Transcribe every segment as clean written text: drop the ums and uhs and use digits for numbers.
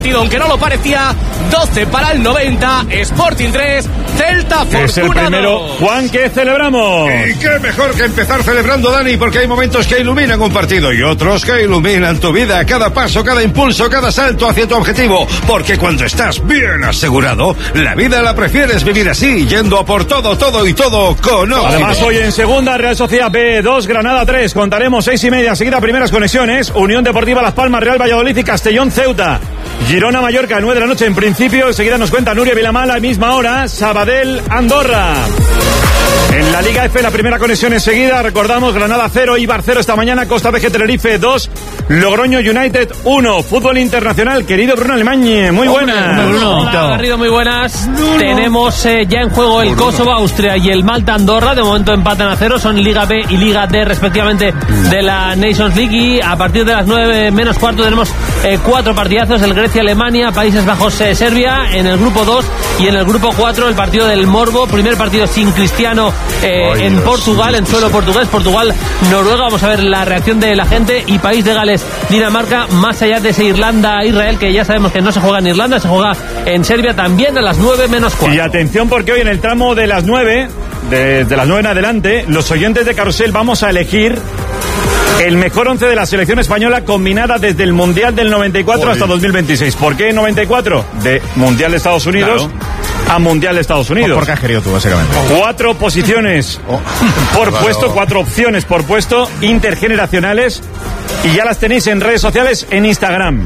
Aunque no lo parecía, 12 para el 90, Sporting 3, Celta Fortuna. Es el primero, Juan, que celebramos. Y qué mejor que empezar celebrando, Dani, porque hay momentos que iluminan un partido y otros que iluminan tu vida, cada paso, cada impulso, cada salto hacia tu objetivo, porque cuando estás bien asegurado, la vida la prefieres vivir así, yendo a por todo, todo y todo con Óxido. Además, hoy en segunda, Real Sociedad B 2, Granada 3, contaremos 6:30, seguida primeras conexiones, Unión Deportiva Las Palmas, Real Valladolid y Castellón Ceuta. Girona Mallorca, 9 de la noche en principio. Enseguida nos cuenta Nuria Vilamala, a la misma hora, Sabadell Andorra. En la Liga F, la primera conexión enseguida. Recordamos, Granada 0, Eibar 0 esta mañana, Costa Vg Tenerife 2, Logroño United 1. Fútbol internacional, querido Bruno Alemán, muy buenas. Hola, Garrido, muy buenas. Tenemos ya en juego el Kosovo, Austria y el Malta Andorra. De momento empatan a 0, son Liga B y Liga D respectivamente de la Nations League. Y a partir de las 9 menos cuarto tenemos 4 partidazos, el Grecia Alemania, Países Bajos Serbia en el grupo 2 y en el grupo 4 el partido del Morbo, primer partido sin Cristiano en Portugal, en suelo portugués, Portugal-Noruega. Vamos a ver la reacción de la gente. Y País de Gales, Dinamarca, más allá de ese Irlanda-Israel, que ya sabemos que no se juega en Irlanda, se juega en Serbia también a las 9 menos cuarto. Y atención, porque hoy en el tramo de las 9, desde las 9 en adelante, los oyentes de Carrusel vamos a elegir el mejor 11 de la selección española combinada desde el Mundial del 94 hasta 2026. ¿Por qué 94? De Mundial de Estados Unidos a Mundial de Estados Unidos. ¿Por qué has querido tú, básicamente? 4 posiciones por puesto, 4 opciones por puesto, intergeneracionales, y ya las tenéis en redes sociales, en Instagram.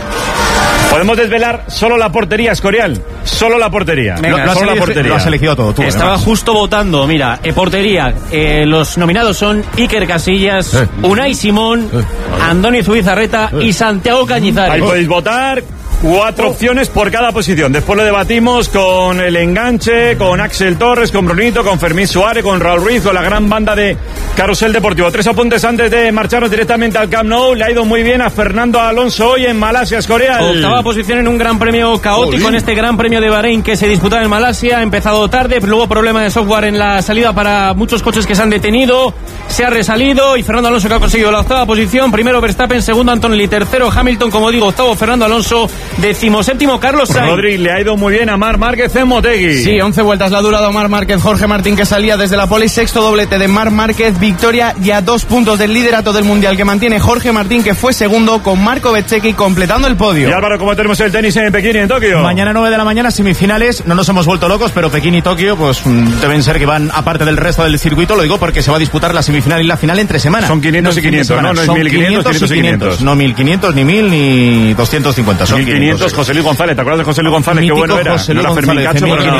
Podemos desvelar solo la portería, Escorial. Solo la portería. Venga, lo has elegido todo tú. Estaba además justo votando. Mira, portería. Los nominados son Iker Casillas, Unai Simón, Andoni Zubizarreta y Santiago Cañizares. Ahí podéis votar. 4 opciones por cada posición. Después lo debatimos con el enganche, con Axel Torres, con Brunito, con Fermín Suárez, con Raúl Ruiz, con la gran banda de Carrusel Deportivo. 3 apuntes antes de marcharnos directamente al Camp Nou. Le ha ido muy bien a Fernando Alonso hoy en Malasia, Escorial. Octava posición en un gran premio caótico en este gran premio de Bahrein que se disputaba en Malasia. Ha empezado tarde, pero luego problema de software en la salida para muchos coches que se han detenido. Se ha resalido y Fernando Alonso, que ha conseguido la octava posición. Primero Verstappen, segundo Antonelli, tercero Hamilton, como digo, octavo Fernando Alonso, 17º Carlos Sainz. Rodri, le ha ido muy bien a Marc Márquez en Motegi. Sí, 11 vueltas la ha durado Marc Márquez. Jorge Martín, que salía desde la pole, sexto doblete de Marc Márquez, victoria y a 2 puntos del liderato del Mundial que mantiene Jorge Martín, que fue segundo, con Marco Bezzecchi completando el podio. Y Álvaro, ¿cómo tenemos el tenis en Pekín y en Tokio? Mañana 9 de la mañana, semifinales. No nos hemos vuelto locos, pero Pekín y Tokio pues deben ser que van aparte del resto del circuito. Lo digo porque se va a disputar la semifinal y la final entre semanas. Son 500 y 500, ¿no? No es 1500 y 500. No 1500, ni 1000, ni 250. Son 1500, José Luis González. ¿Te acuerdas de José Luis González? Mítico, qué bueno era. José Luis González,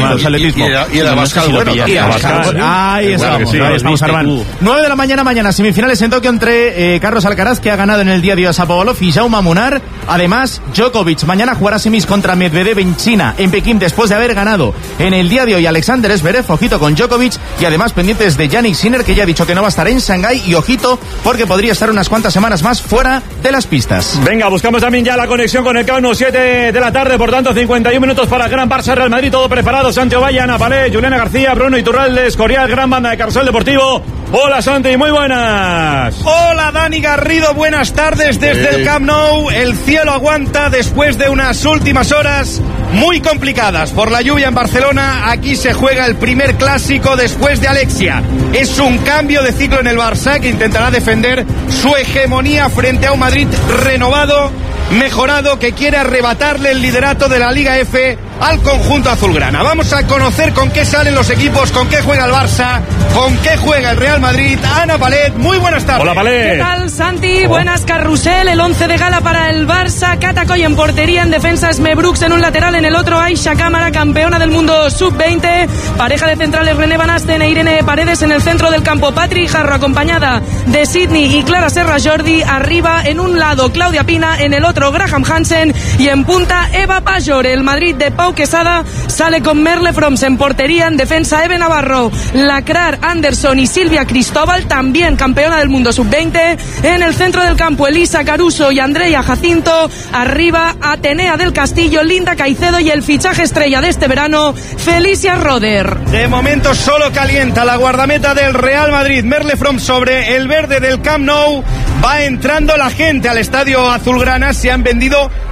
y el Abascal, bueno. Ahí estamos, Armán. 9 de la mañana, semifinales en Tokio entre Carlos Alcaraz, que ha ganado en el día de hoy a Shapovalov, y Jaume Munar. Además, Djokovic mañana jugará semis contra Medvedev en China, en Pekín, después de haber ganado en el día de hoy Alexander Zverev. Ojito con Djokovic, y además pendientes de Jannik Sinner, que ya ha dicho que no va a estar en Shanghái, y ojito porque podría estar unas cuantas semanas más fuera de las pistas. Venga, buscamos también ya la conexión con el Camp Nou, 7 de la tarde, por tanto 51 minutos para Gran Barça Real Madrid, todo preparado. Santiago Valle, Ana Palé, Juliana García, Bruno Iturralde, Escorial, gran banda de Carrusel Deportivo. Hola Santi, muy buenas. Hola Dani Garrido, buenas tardes desde el Camp Nou. El cielo aguanta después de unas últimas horas muy complicadas por la lluvia en Barcelona. Aquí se juega el primer clásico después de Alexia. Es un cambio de ciclo en el Barça, que intentará defender su hegemonía frente a un Madrid renovado, mejorado, que quiere arrebatarle el liderato de la Liga F al conjunto azulgrana. Vamos a conocer con qué salen los equipos, con qué juega el Barça, con qué juega el Real Madrid. Ana Palet, muy buenas tardes. Hola Palet. ¿Qué tal, Santi? Buenas, Carrusel. El 11 de gala para el Barça. Catacoy en portería, en defensa Esme Brooks, en un lateral, en el otro Aisha Cámara, campeona del mundo sub-20. Pareja de centrales René Van Asten e Irene Paredes. En el centro del campo Patri Jarro, acompañada de Sidney y Clara Serra Jordi. Arriba, en un lado Claudia Pina, en el otro Graham Hansen, y en punta Eva Pajor. El Madrid de Pau Quesada sale con Merle Froms en portería, en defensa Eve Navarro, Lacrar Anderson y Silvia Cristóbal, también campeona del mundo sub-20. En el centro del campo Elisa Caruso y Andrea Jacinto. Arriba Atenea del Castillo, Linda Caicedo y el fichaje estrella de este verano, Felicia Roder. De momento solo calienta la guardameta del Real Madrid, Merle Froms, sobre el verde del Camp Nou. Va entrando la gente al estadio azulgrana. Se han vendido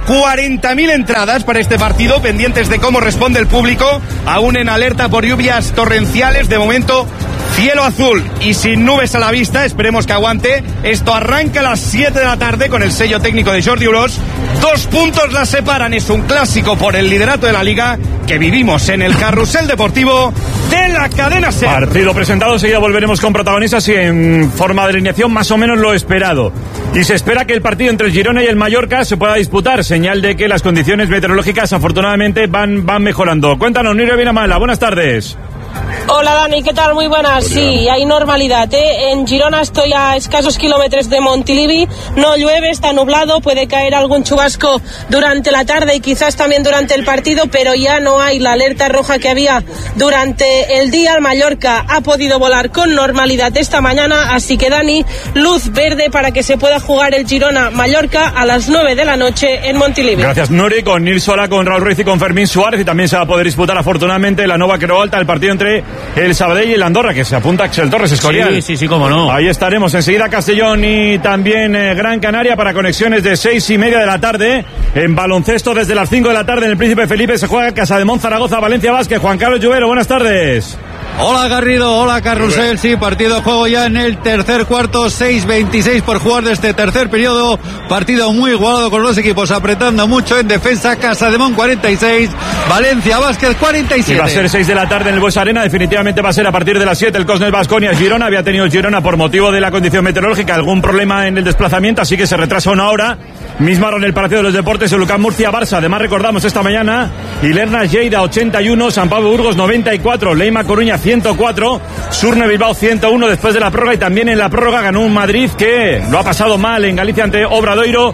40.000 entradas para este partido, pendientes de cómo responde el público, aún en alerta por lluvias torrenciales. De momento, cielo azul y sin nubes a la vista. Esperemos que aguante. Esto arranca a las 7 de la tarde con el sello técnico de Jordi Uros. 2 puntos las separan. Es un clásico por el liderato de la Liga que vivimos en el carrusel deportivo de la cadena SER. Partido presentado, enseguida volveremos con protagonistas y en forma de alineación más o menos lo esperado. Y se espera que el partido entre el Girona y el Mallorca se pueda disputar, señal de que las condiciones meteorológicas afortunadamente van mejorando. Cuéntanos, Nuria Vinamala, buenas tardes. Hola Dani, ¿qué tal? Muy buenas. Sí, hay normalidad, ¿eh? En Girona estoy a escasos kilómetros de Montilivi, no llueve, está nublado, puede caer algún chubasco durante la tarde y quizás también durante el partido, pero ya no hay la alerta roja que había durante el día. El Mallorca ha podido volar con normalidad esta mañana, así que Dani, luz verde para que se pueda jugar el Girona-Mallorca a las 9 de la noche en Montilivi. Gracias, Nuri, con Nils Sola, con Raúl Ruiz y con Fermín Suárez, y también se va a poder disputar afortunadamente la Nova Creu Alta, el partido entre el Sabadell y el Andorra, que se apunta Axel Torres, Escorial. Sí, cómo no. Ahí estaremos enseguida. Castellón y también Gran Canaria para conexiones de 6:30 de la tarde. En baloncesto desde las 5 de la tarde en el Príncipe Felipe se juega Casademont, Zaragoza, Valencia Basket. Juan Carlos Lluvero, buenas tardes. Hola Garrido, hola Carrusel, sí, partido juego ya en el tercer cuarto, 6:26 por jugar de este tercer periodo, partido muy igualado con los equipos apretando mucho en defensa. Casademont 46, Valencia Basket 47. Y va a ser 6 de la tarde en el Bues Arena, definitivamente va a ser a partir de las 7 el Cosnel Baskonia Girona. Había tenido el Girona por motivo de la condición meteorológica algún problema en el desplazamiento, así que se retrasa una hora. Misma hora en el Palacio de los Deportes, el Lucán Murcia Barça. Además recordamos esta mañana Ilerna Lleida 81, San Pablo Burgos 94, Leima Coruña 104, Surne Bilbao 101 después de la prórroga, y también en la prórroga ganó un Madrid que lo ha pasado mal en Galicia ante Obradoiro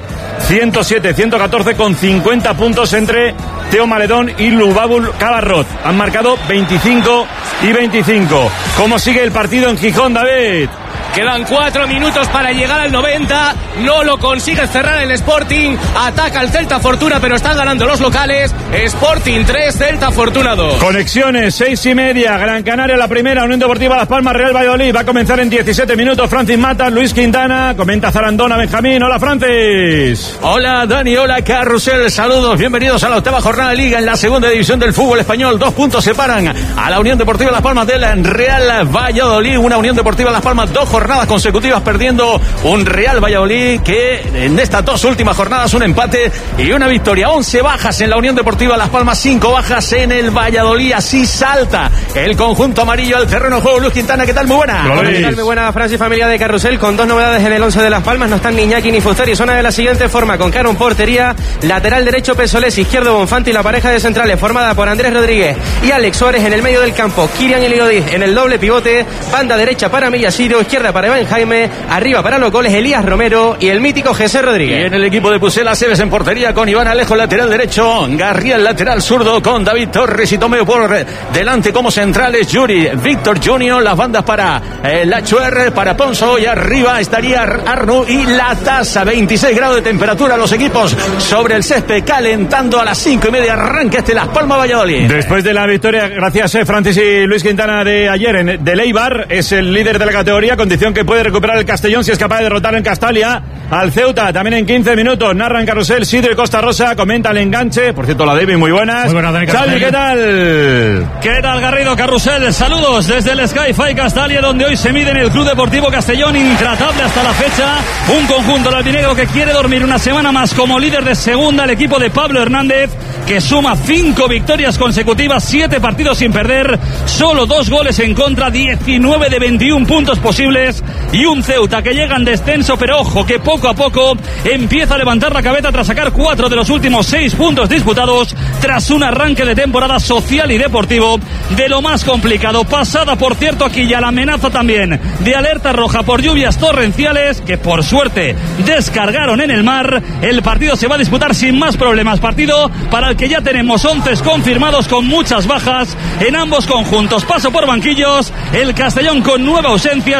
107-114 con 50 puntos entre Teo Maledón y Lubabul Cabarrot. Han marcado 25 y 25. ¿Cómo sigue el partido en Gijón, David? Quedan 4 minutos para llegar al 90. No lo consigue cerrar el Sporting. Ataca el Celta Fortuna, pero están ganando los locales. Sporting 3, Celta Fortuna 2. Conexiones, 6:30. Gran Canaria la primera, Unión Deportiva Las Palmas, Real Valladolid. Va a comenzar en 17 minutos. Francis Mata, Luis Quintana. Comenta Zarandona, Benjamín. Hola, Francis. Hola, Dani. Hola, Carrusel. Saludos. Bienvenidos a la 8ª jornada de Liga en la segunda división del fútbol español. 2 puntos separan a la Unión Deportiva Las Palmas del Real Valladolid. Una Unión Deportiva Las Palmas, 2 jornadas consecutivas perdiendo, un Real Valladolid que en estas 2 últimas jornadas un empate y una victoria. 11 bajas en la Unión Deportiva Las Palmas, 5 bajas en el Valladolid. Así salta el conjunto amarillo al terreno de juego. Luis Quintana, ¿qué tal? Muy buena. ¿Qué tal? Muy buena, Francis, familia de Carrusel, con 2 novedades en el 11 de Las Palmas. No están ni Iñaki ni Fustari, son de la siguiente forma: con Caro en portería, lateral derecho Pesolés, izquierdo Bonfanti, y la pareja de centrales formada por Andrés Rodríguez y Alex Suárez en el medio del campo, Kirian Eliodiz en el doble pivote, banda derecha para Millasirio, izquierda para Iván Jaime, arriba para los goles Elías Romero y el mítico José Rodríguez. Y en el equipo de Pucela, Seves en portería con Iván Alejo lateral derecho, Garrial lateral zurdo con David Torres y Tomeo por delante como centrales, Yuri, Víctor Junior, las bandas para Lachuer, para Ponzo, y arriba estaría Arnu y La Tasa. 26 grados de temperatura, los equipos sobre el césped calentando. A las 5:30 arranca Las Palmas Valladolid. Después de la victoria, gracias Francis y Luis Quintana, de ayer del Eibar, es el líder de la categoría, condición que puede recuperar el Castellón si es capaz de derrotar en Castalia al Ceuta. También en 15 minutos narran Carrusel, Sidro y Costa Rosa, comenta el enganche. Por cierto, la David, muy buenas. Muy buenas, Dani. Xavi, ¿qué tal? ¿Qué tal, Garrido? Carrusel, saludos desde el Sky-Fi Castalia, donde hoy se mide en el Club Deportivo Castellón, intratable hasta la fecha. Un conjunto albinegro que quiere dormir una semana más como líder de segunda, el equipo de Pablo Hernández, que suma 5 victorias consecutivas, 7 partidos sin perder, solo 2 goles en contra, 19 de 21 puntos posibles, y un Ceuta que llega en descenso, pero ojo que poco a poco empieza a levantar la cabeza tras sacar 4 de los últimos 6 puntos disputados, tras un arranque de temporada social y deportivo de lo más complicado. Pasada, por cierto, aquí ya la amenaza también de alerta roja por lluvias torrenciales, que por suerte descargaron en el mar. El partido se va a disputar sin más problemas, partido para el que ya tenemos 11 confirmados con muchas bajas en ambos conjuntos. Paso por banquillos, el Castellón con 9 ausencias: David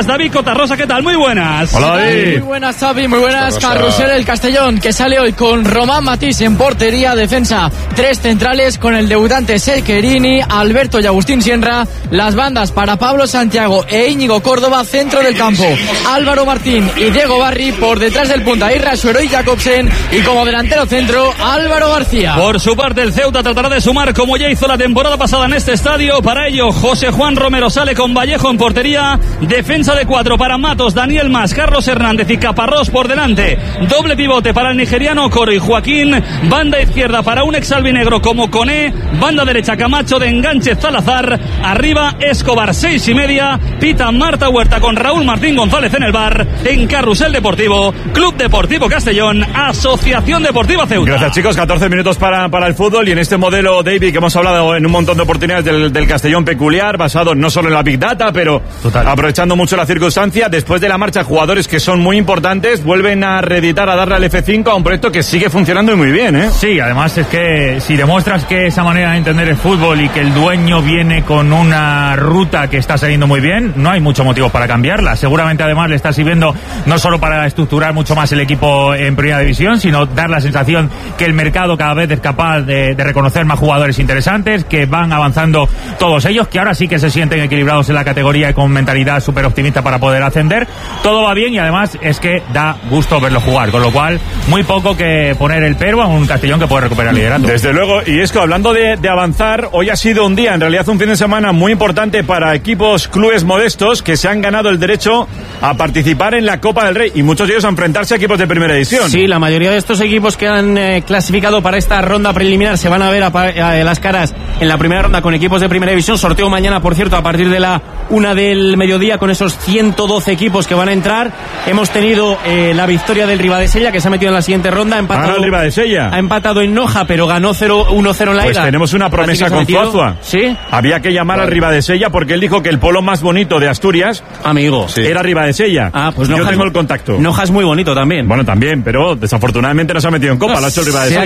Rosa, ¿qué tal? Muy buenas. Hola, David. Muy buenas, Xavi, muy buenas. Carrusel el Castellón, que sale hoy con Román Matís en portería, defensa, 3 centrales con el debutante Sequerini, Alberto y Agustín Sierra, las bandas para Pablo Santiago e Íñigo Córdoba, centro del campo, Álvaro Martín y Diego Barri, por detrás del punta Irra Suero y Jacobsen, y como delantero centro, Álvaro García. Por su parte, el Ceuta tratará de sumar como ya hizo la temporada pasada en este estadio. Para ello, José Juan Romero sale con Vallejo en portería, defensa de 4 para Matos, Daniel Mas, Carlos Hernández y Caparrós por delante, doble pivote para el nigeriano Coro y Joaquín, banda izquierda para un exalbinegro como Coné, banda derecha Camacho, de enganche Salazar, arriba Escobar, 6:30, pita Marta Huerta con Raúl Martín González en el bar. En Carrusel Deportivo, Club Deportivo Castellón, Asociación Deportiva Ceuta. Gracias, chicos, 14 minutos para el fútbol, y en este modelo, David, que hemos hablado en un montón de oportunidades del Castellón peculiar, basado no solo en la Big Data, pero aprovechando mucho la circunstancia, después de la marcha, jugadores que son muy importantes vuelven a reeditar, a darle al F5 a un proyecto que sigue funcionando muy bien, ¿eh? Sí, además es que si demuestras que esa manera de entender el fútbol y que el dueño viene con una ruta que está saliendo muy bien, no hay mucho motivo para cambiarla. Seguramente además le está sirviendo no solo para estructurar mucho más el equipo en primera división, sino dar la sensación que el mercado cada vez es capaz de reconocer más jugadores interesantes, que van avanzando todos ellos, que ahora sí que se sienten equilibrados en la categoría y con mentalidad súper optimista para poder ascender. Todo va bien y además es que da gusto verlo jugar, con lo cual muy poco que poner el pero a un Castellón que puede recuperar el liderato. Desde luego, y es que hablando de avanzar, hoy ha sido un día, en realidad un fin de semana muy importante para equipos, clubes modestos que se han ganado el derecho a participar en la Copa del Rey, y muchos de ellos a enfrentarse a equipos de primera división. Sí, la mayoría de estos equipos que han clasificado para esta ronda preliminar se van a ver a las caras en la primera ronda con equipos de primera división. Sorteo mañana, por cierto, a partir de la 1 del mediodía, con esos 112 equipos que van a entrar. Hemos tenido la victoria del Ribadesella, que se ha metido en la siguiente ronda. Ha empatado en Noja, pero ganó 1-0 en la ida. Pues tenemos una promesa con Zuazua. ¿Sí? Había que llamar al Ribadesella porque él dijo que el polo más bonito de Asturias, amigo, era Ribadesella. Pues yo tengo el contacto. Noja es muy bonito también. Bueno, también, pero desafortunadamente no se ha metido en Copa, lo ha hecho el Ribadesella.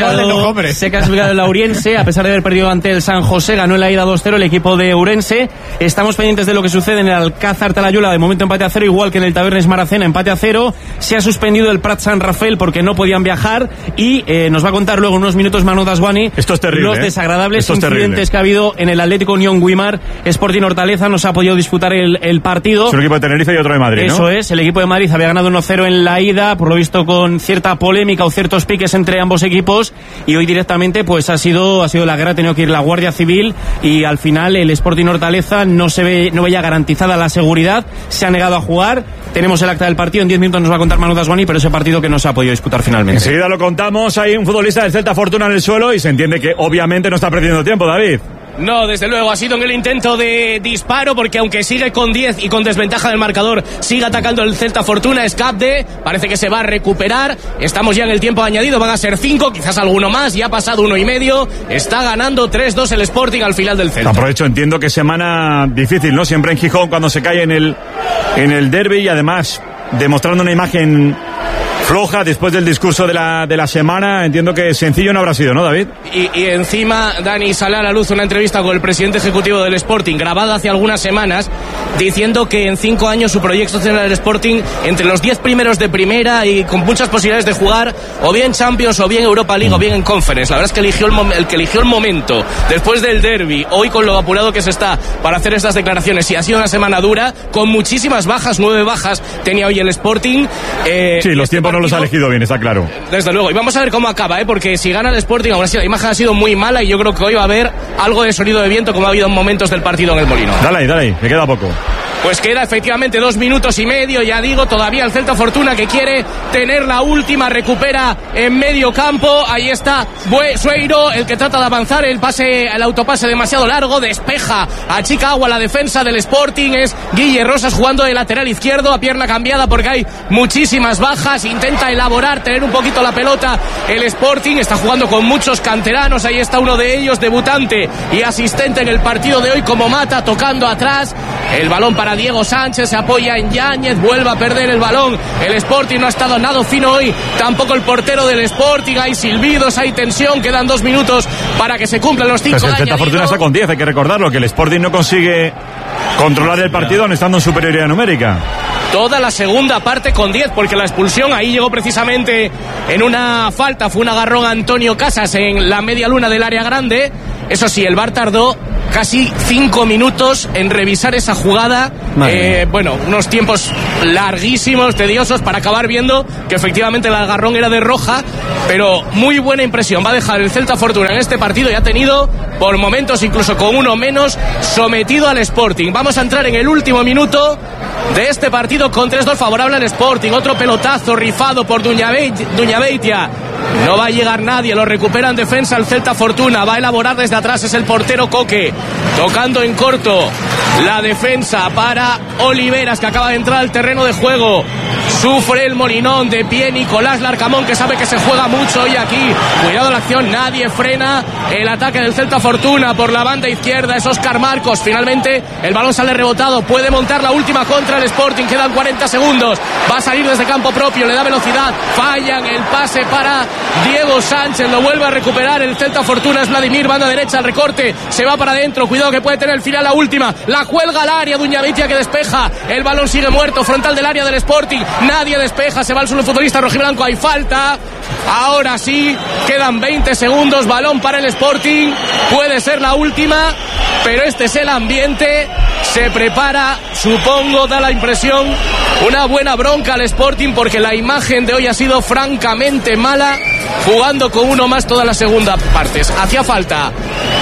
Se ha clasificado el Lauriense, a pesar de haber perdido ante el San José, ganó en la ida 2-0 el equipo de Ourense. Estamos pendientes de lo que sucede en el Alcázar Talayuela, de momento empate a 0, igual que en el Tabernes Maracena, empate a 0. Se ha suspendido el Prat San Rafael porque no podían viajar, y nos va a contar luego en unos minutos Manu Dasguani los desagradables incidentes que ha habido en el Atlético Unión Guimar Sporting Hortaleza. No se ha podido disputar el partido. Es un equipo de Tenerife y otro de Madrid, ¿no? Eso es, el equipo de Madrid había ganado 1-0 en la ida, por lo visto con cierta polémica o ciertos piques entre ambos equipos, y hoy directamente pues ha sido la guerra. Ha tenido que ir la Guardia Civil, y al final el Sporting Hortaleza no veía garantizada la seguridad, se ha negado a jugar. Tenemos el acta del partido, en 10 minutos nos va a contar Manu Dasguani, pero ese partido que no se ha podido disputar finalmente. Enseguida lo contamos. Hay un futbolista del Celta Fortuna en el suelo y se entiende que obviamente no está perdiendo tiempo, David. No, desde luego, ha sido en el intento de disparo, porque aunque sigue con 10 y con desventaja del marcador, sigue atacando el Celta Fortuna. Escapde, parece que se va a recuperar. Estamos ya en el tiempo añadido, van a ser 5, quizás alguno más, ya ha pasado 1,5. Está ganando 3-2 el Sporting al final del Celta. Aprovecho, entiendo que semana difícil, ¿no? Siempre en Gijón cuando se cae en el derbi, y además demostrando una imagen floja después del discurso de la semana. Entiendo que sencillo no habrá sido, ¿no, David? Y encima, Dani, sale a la luz una entrevista con el presidente ejecutivo del Sporting, grabada hace algunas semanas, diciendo que en 5 años su proyecto será el Sporting entre los 10 primeros de primera, y con muchas posibilidades de jugar o bien Champions, o bien Europa League, o bien en Conference. La verdad es que eligió el momento después del derbi, hoy con lo apurado que se está para hacer estas declaraciones, y ha sido una semana dura, con muchísimas bajas, 9 bajas tenía hoy el Sporting. Sí, los tiempos no los ha elegido bien, está claro. Desde luego, y vamos a ver cómo acaba, porque si gana el Sporting, aún así la imagen ha sido muy mala, y yo creo que hoy va a haber algo de sonido de viento, como ha habido en momentos del partido en el Molino. Dale ahí, me queda poco. Pues queda efectivamente 2 minutos y medio, ya digo, todavía el Celta Fortuna, que quiere tener la última, recupera en medio campo, ahí está Sueiro, el que trata de avanzar, el autopase demasiado largo, despeja, achica agua la defensa del Sporting, es Guille Rosas jugando de lateral izquierdo, a pierna cambiada porque hay muchísimas bajas, intenta elaborar, tener un poquito la pelota el Sporting, está jugando con muchos canteranos, ahí está uno de ellos, debutante y asistente en el partido de hoy como Mata, tocando atrás, el balón para Diego Sánchez, se apoya en Yáñez, vuelve a perder el balón el Sporting, no ha estado nada fino hoy tampoco el portero del Sporting, hay silbidos, hay tensión, quedan 2 minutos para que se cumplan los 5 pues el Celta Fortuna está con 10, hay que recordarlo, que el Sporting no consigue controlar el partido aún estando en superioridad numérica. Toda la segunda parte con 10, porque la expulsión ahí llegó precisamente en una falta, fue un agarrón a Antonio Casas en la media luna del área grande. Eso sí, el VAR tardó casi 5 minutos en revisar esa jugada. Bueno, unos tiempos larguísimos, tediosos, para acabar viendo que efectivamente el agarrón era de roja, pero muy buena impresión va a dejar el Celta Fortuna en este partido, y ha tenido por momentos, incluso con uno menos, sometido al Sporting. Vamos a entrar en el último minuto de este partido con 3-2 favorable al Sporting. Otro pelotazo rifado por Duñabeitia. No va a llegar nadie, lo recupera en defensa el Celta Fortuna, va a elaborar desde atrás, es el portero Coque, tocando en corto la defensa para Oliveras, que acaba de entrar al terreno de juego. Sufre el Molinón, de pie Nicolás Larcamón, que sabe que se juega mucho hoy aquí. Cuidado la acción, nadie frena el ataque del Celta Fortuna por la banda izquierda, es Óscar Marcos. Finalmente el balón sale rebotado, puede montar la última contra el Sporting, quedan 40 segundos, va a salir desde campo propio, le da velocidad, fallan el pase para Diego Sánchez, lo vuelve a recuperar el Celta Fortuna, es Vladimir, banda derecha, el recorte, se va para adentro, cuidado que puede tener el final la última, la cuelga al área, Duñabeitia que despeja, el balón sigue muerto, frontal del área del Sporting, nadie despeja, se va al suelo el futbolista rojiblanco, hay falta, ahora sí, quedan 20 segundos, balón para el Sporting, puede ser la última, pero este es el ambiente, se prepara, supongo, da la impresión, una buena bronca al Sporting, porque la imagen de hoy ha sido francamente mala, jugando con uno más toda la segunda parte. Hacía falta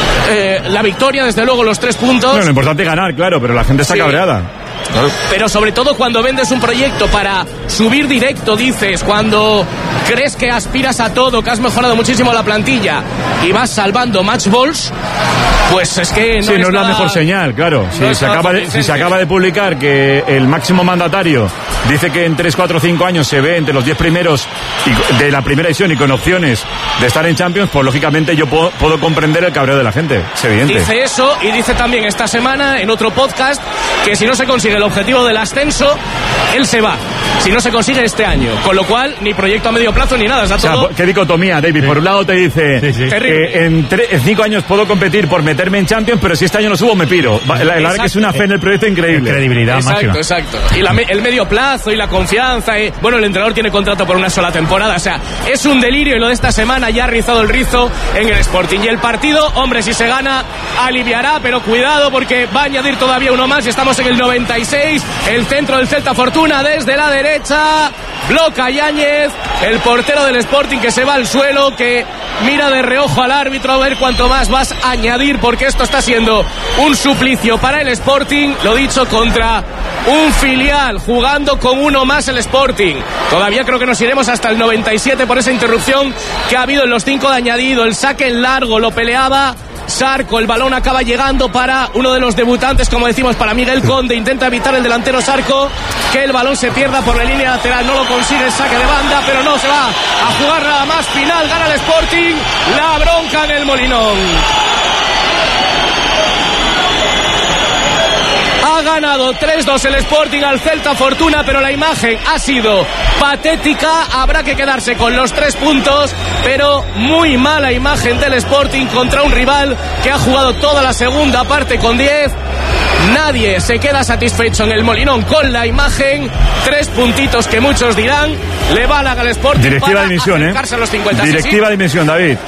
la victoria, desde luego los 3 puntos. Bueno, lo importante es ganar, claro, pero la gente está cabreada. Pero sobre todo cuando vendes un proyecto para subir directo, dices, cuando crees que aspiras a todo, que has mejorado muchísimo la plantilla y vas salvando match balls, pues es que no es la mejor señal, claro. Si se acaba de publicar que el máximo mandatario dice que en 3, 4, 5 años se ve entre los 10 primeros de la primera edición y con opciones de estar en Champions, pues lógicamente yo puedo comprender el cabreo de la gente, es evidente. Dice eso, y dice también esta semana en otro podcast que si no se consigue el objetivo del ascenso, él se va, si no se consigue este año, con lo cual ni proyecto a medio plazo ni nada, está todo... O sea, qué dicotomía, David. Sí. Por un lado te dice en 5 años puedo competir por meterme en Champions, pero si este año no subo me piro. La verdad que es una fe en el proyecto increíble. Credibilidad máxima. Exacto. Y el medio plazo y la confianza, bueno, el entrenador tiene contrato por una sola temporada, o sea, es un delirio, y lo de esta semana ya ha rizado el rizo en el Sporting. Y el partido, hombre, si se gana aliviará, pero cuidado porque va a añadir todavía uno más, y estamos en el 96, el centro del Celta Fortuna desde la derecha, bloca Yáñez, el portero del Sporting, que se va al suelo, que mira de reojo al árbitro a ver cuánto más vas a añadir, porque esto está siendo un suplicio para el Sporting, lo dicho, contra un filial, jugando con uno más el Sporting. Todavía creo que nos iremos hasta el 97 por esa interrupción que ha habido en los 5 de añadido, el saque en largo, lo peleaba Sarco, el balón acaba llegando para uno de los debutantes, como decimos, para Miguel Conde, intenta evitar el delantero Sarco que el balón se pierda por la línea lateral, no lo consigue, el saque de banda, pero no se va a jugar nada más, final, gana el Sporting, la bronca en el Molinón. Ha ganado 3-2 el Sporting al Celta Fortuna, pero la imagen ha sido patética. Habrá que quedarse con los 3 puntos, pero muy mala imagen del Sporting contra un rival que ha jugado toda la segunda parte con 10. Nadie se queda satisfecho en el Molinón con la imagen. 3 puntitos que muchos dirán le vale al Sporting. Directiva de dimisión, a los 50. Directiva de dimisión, David.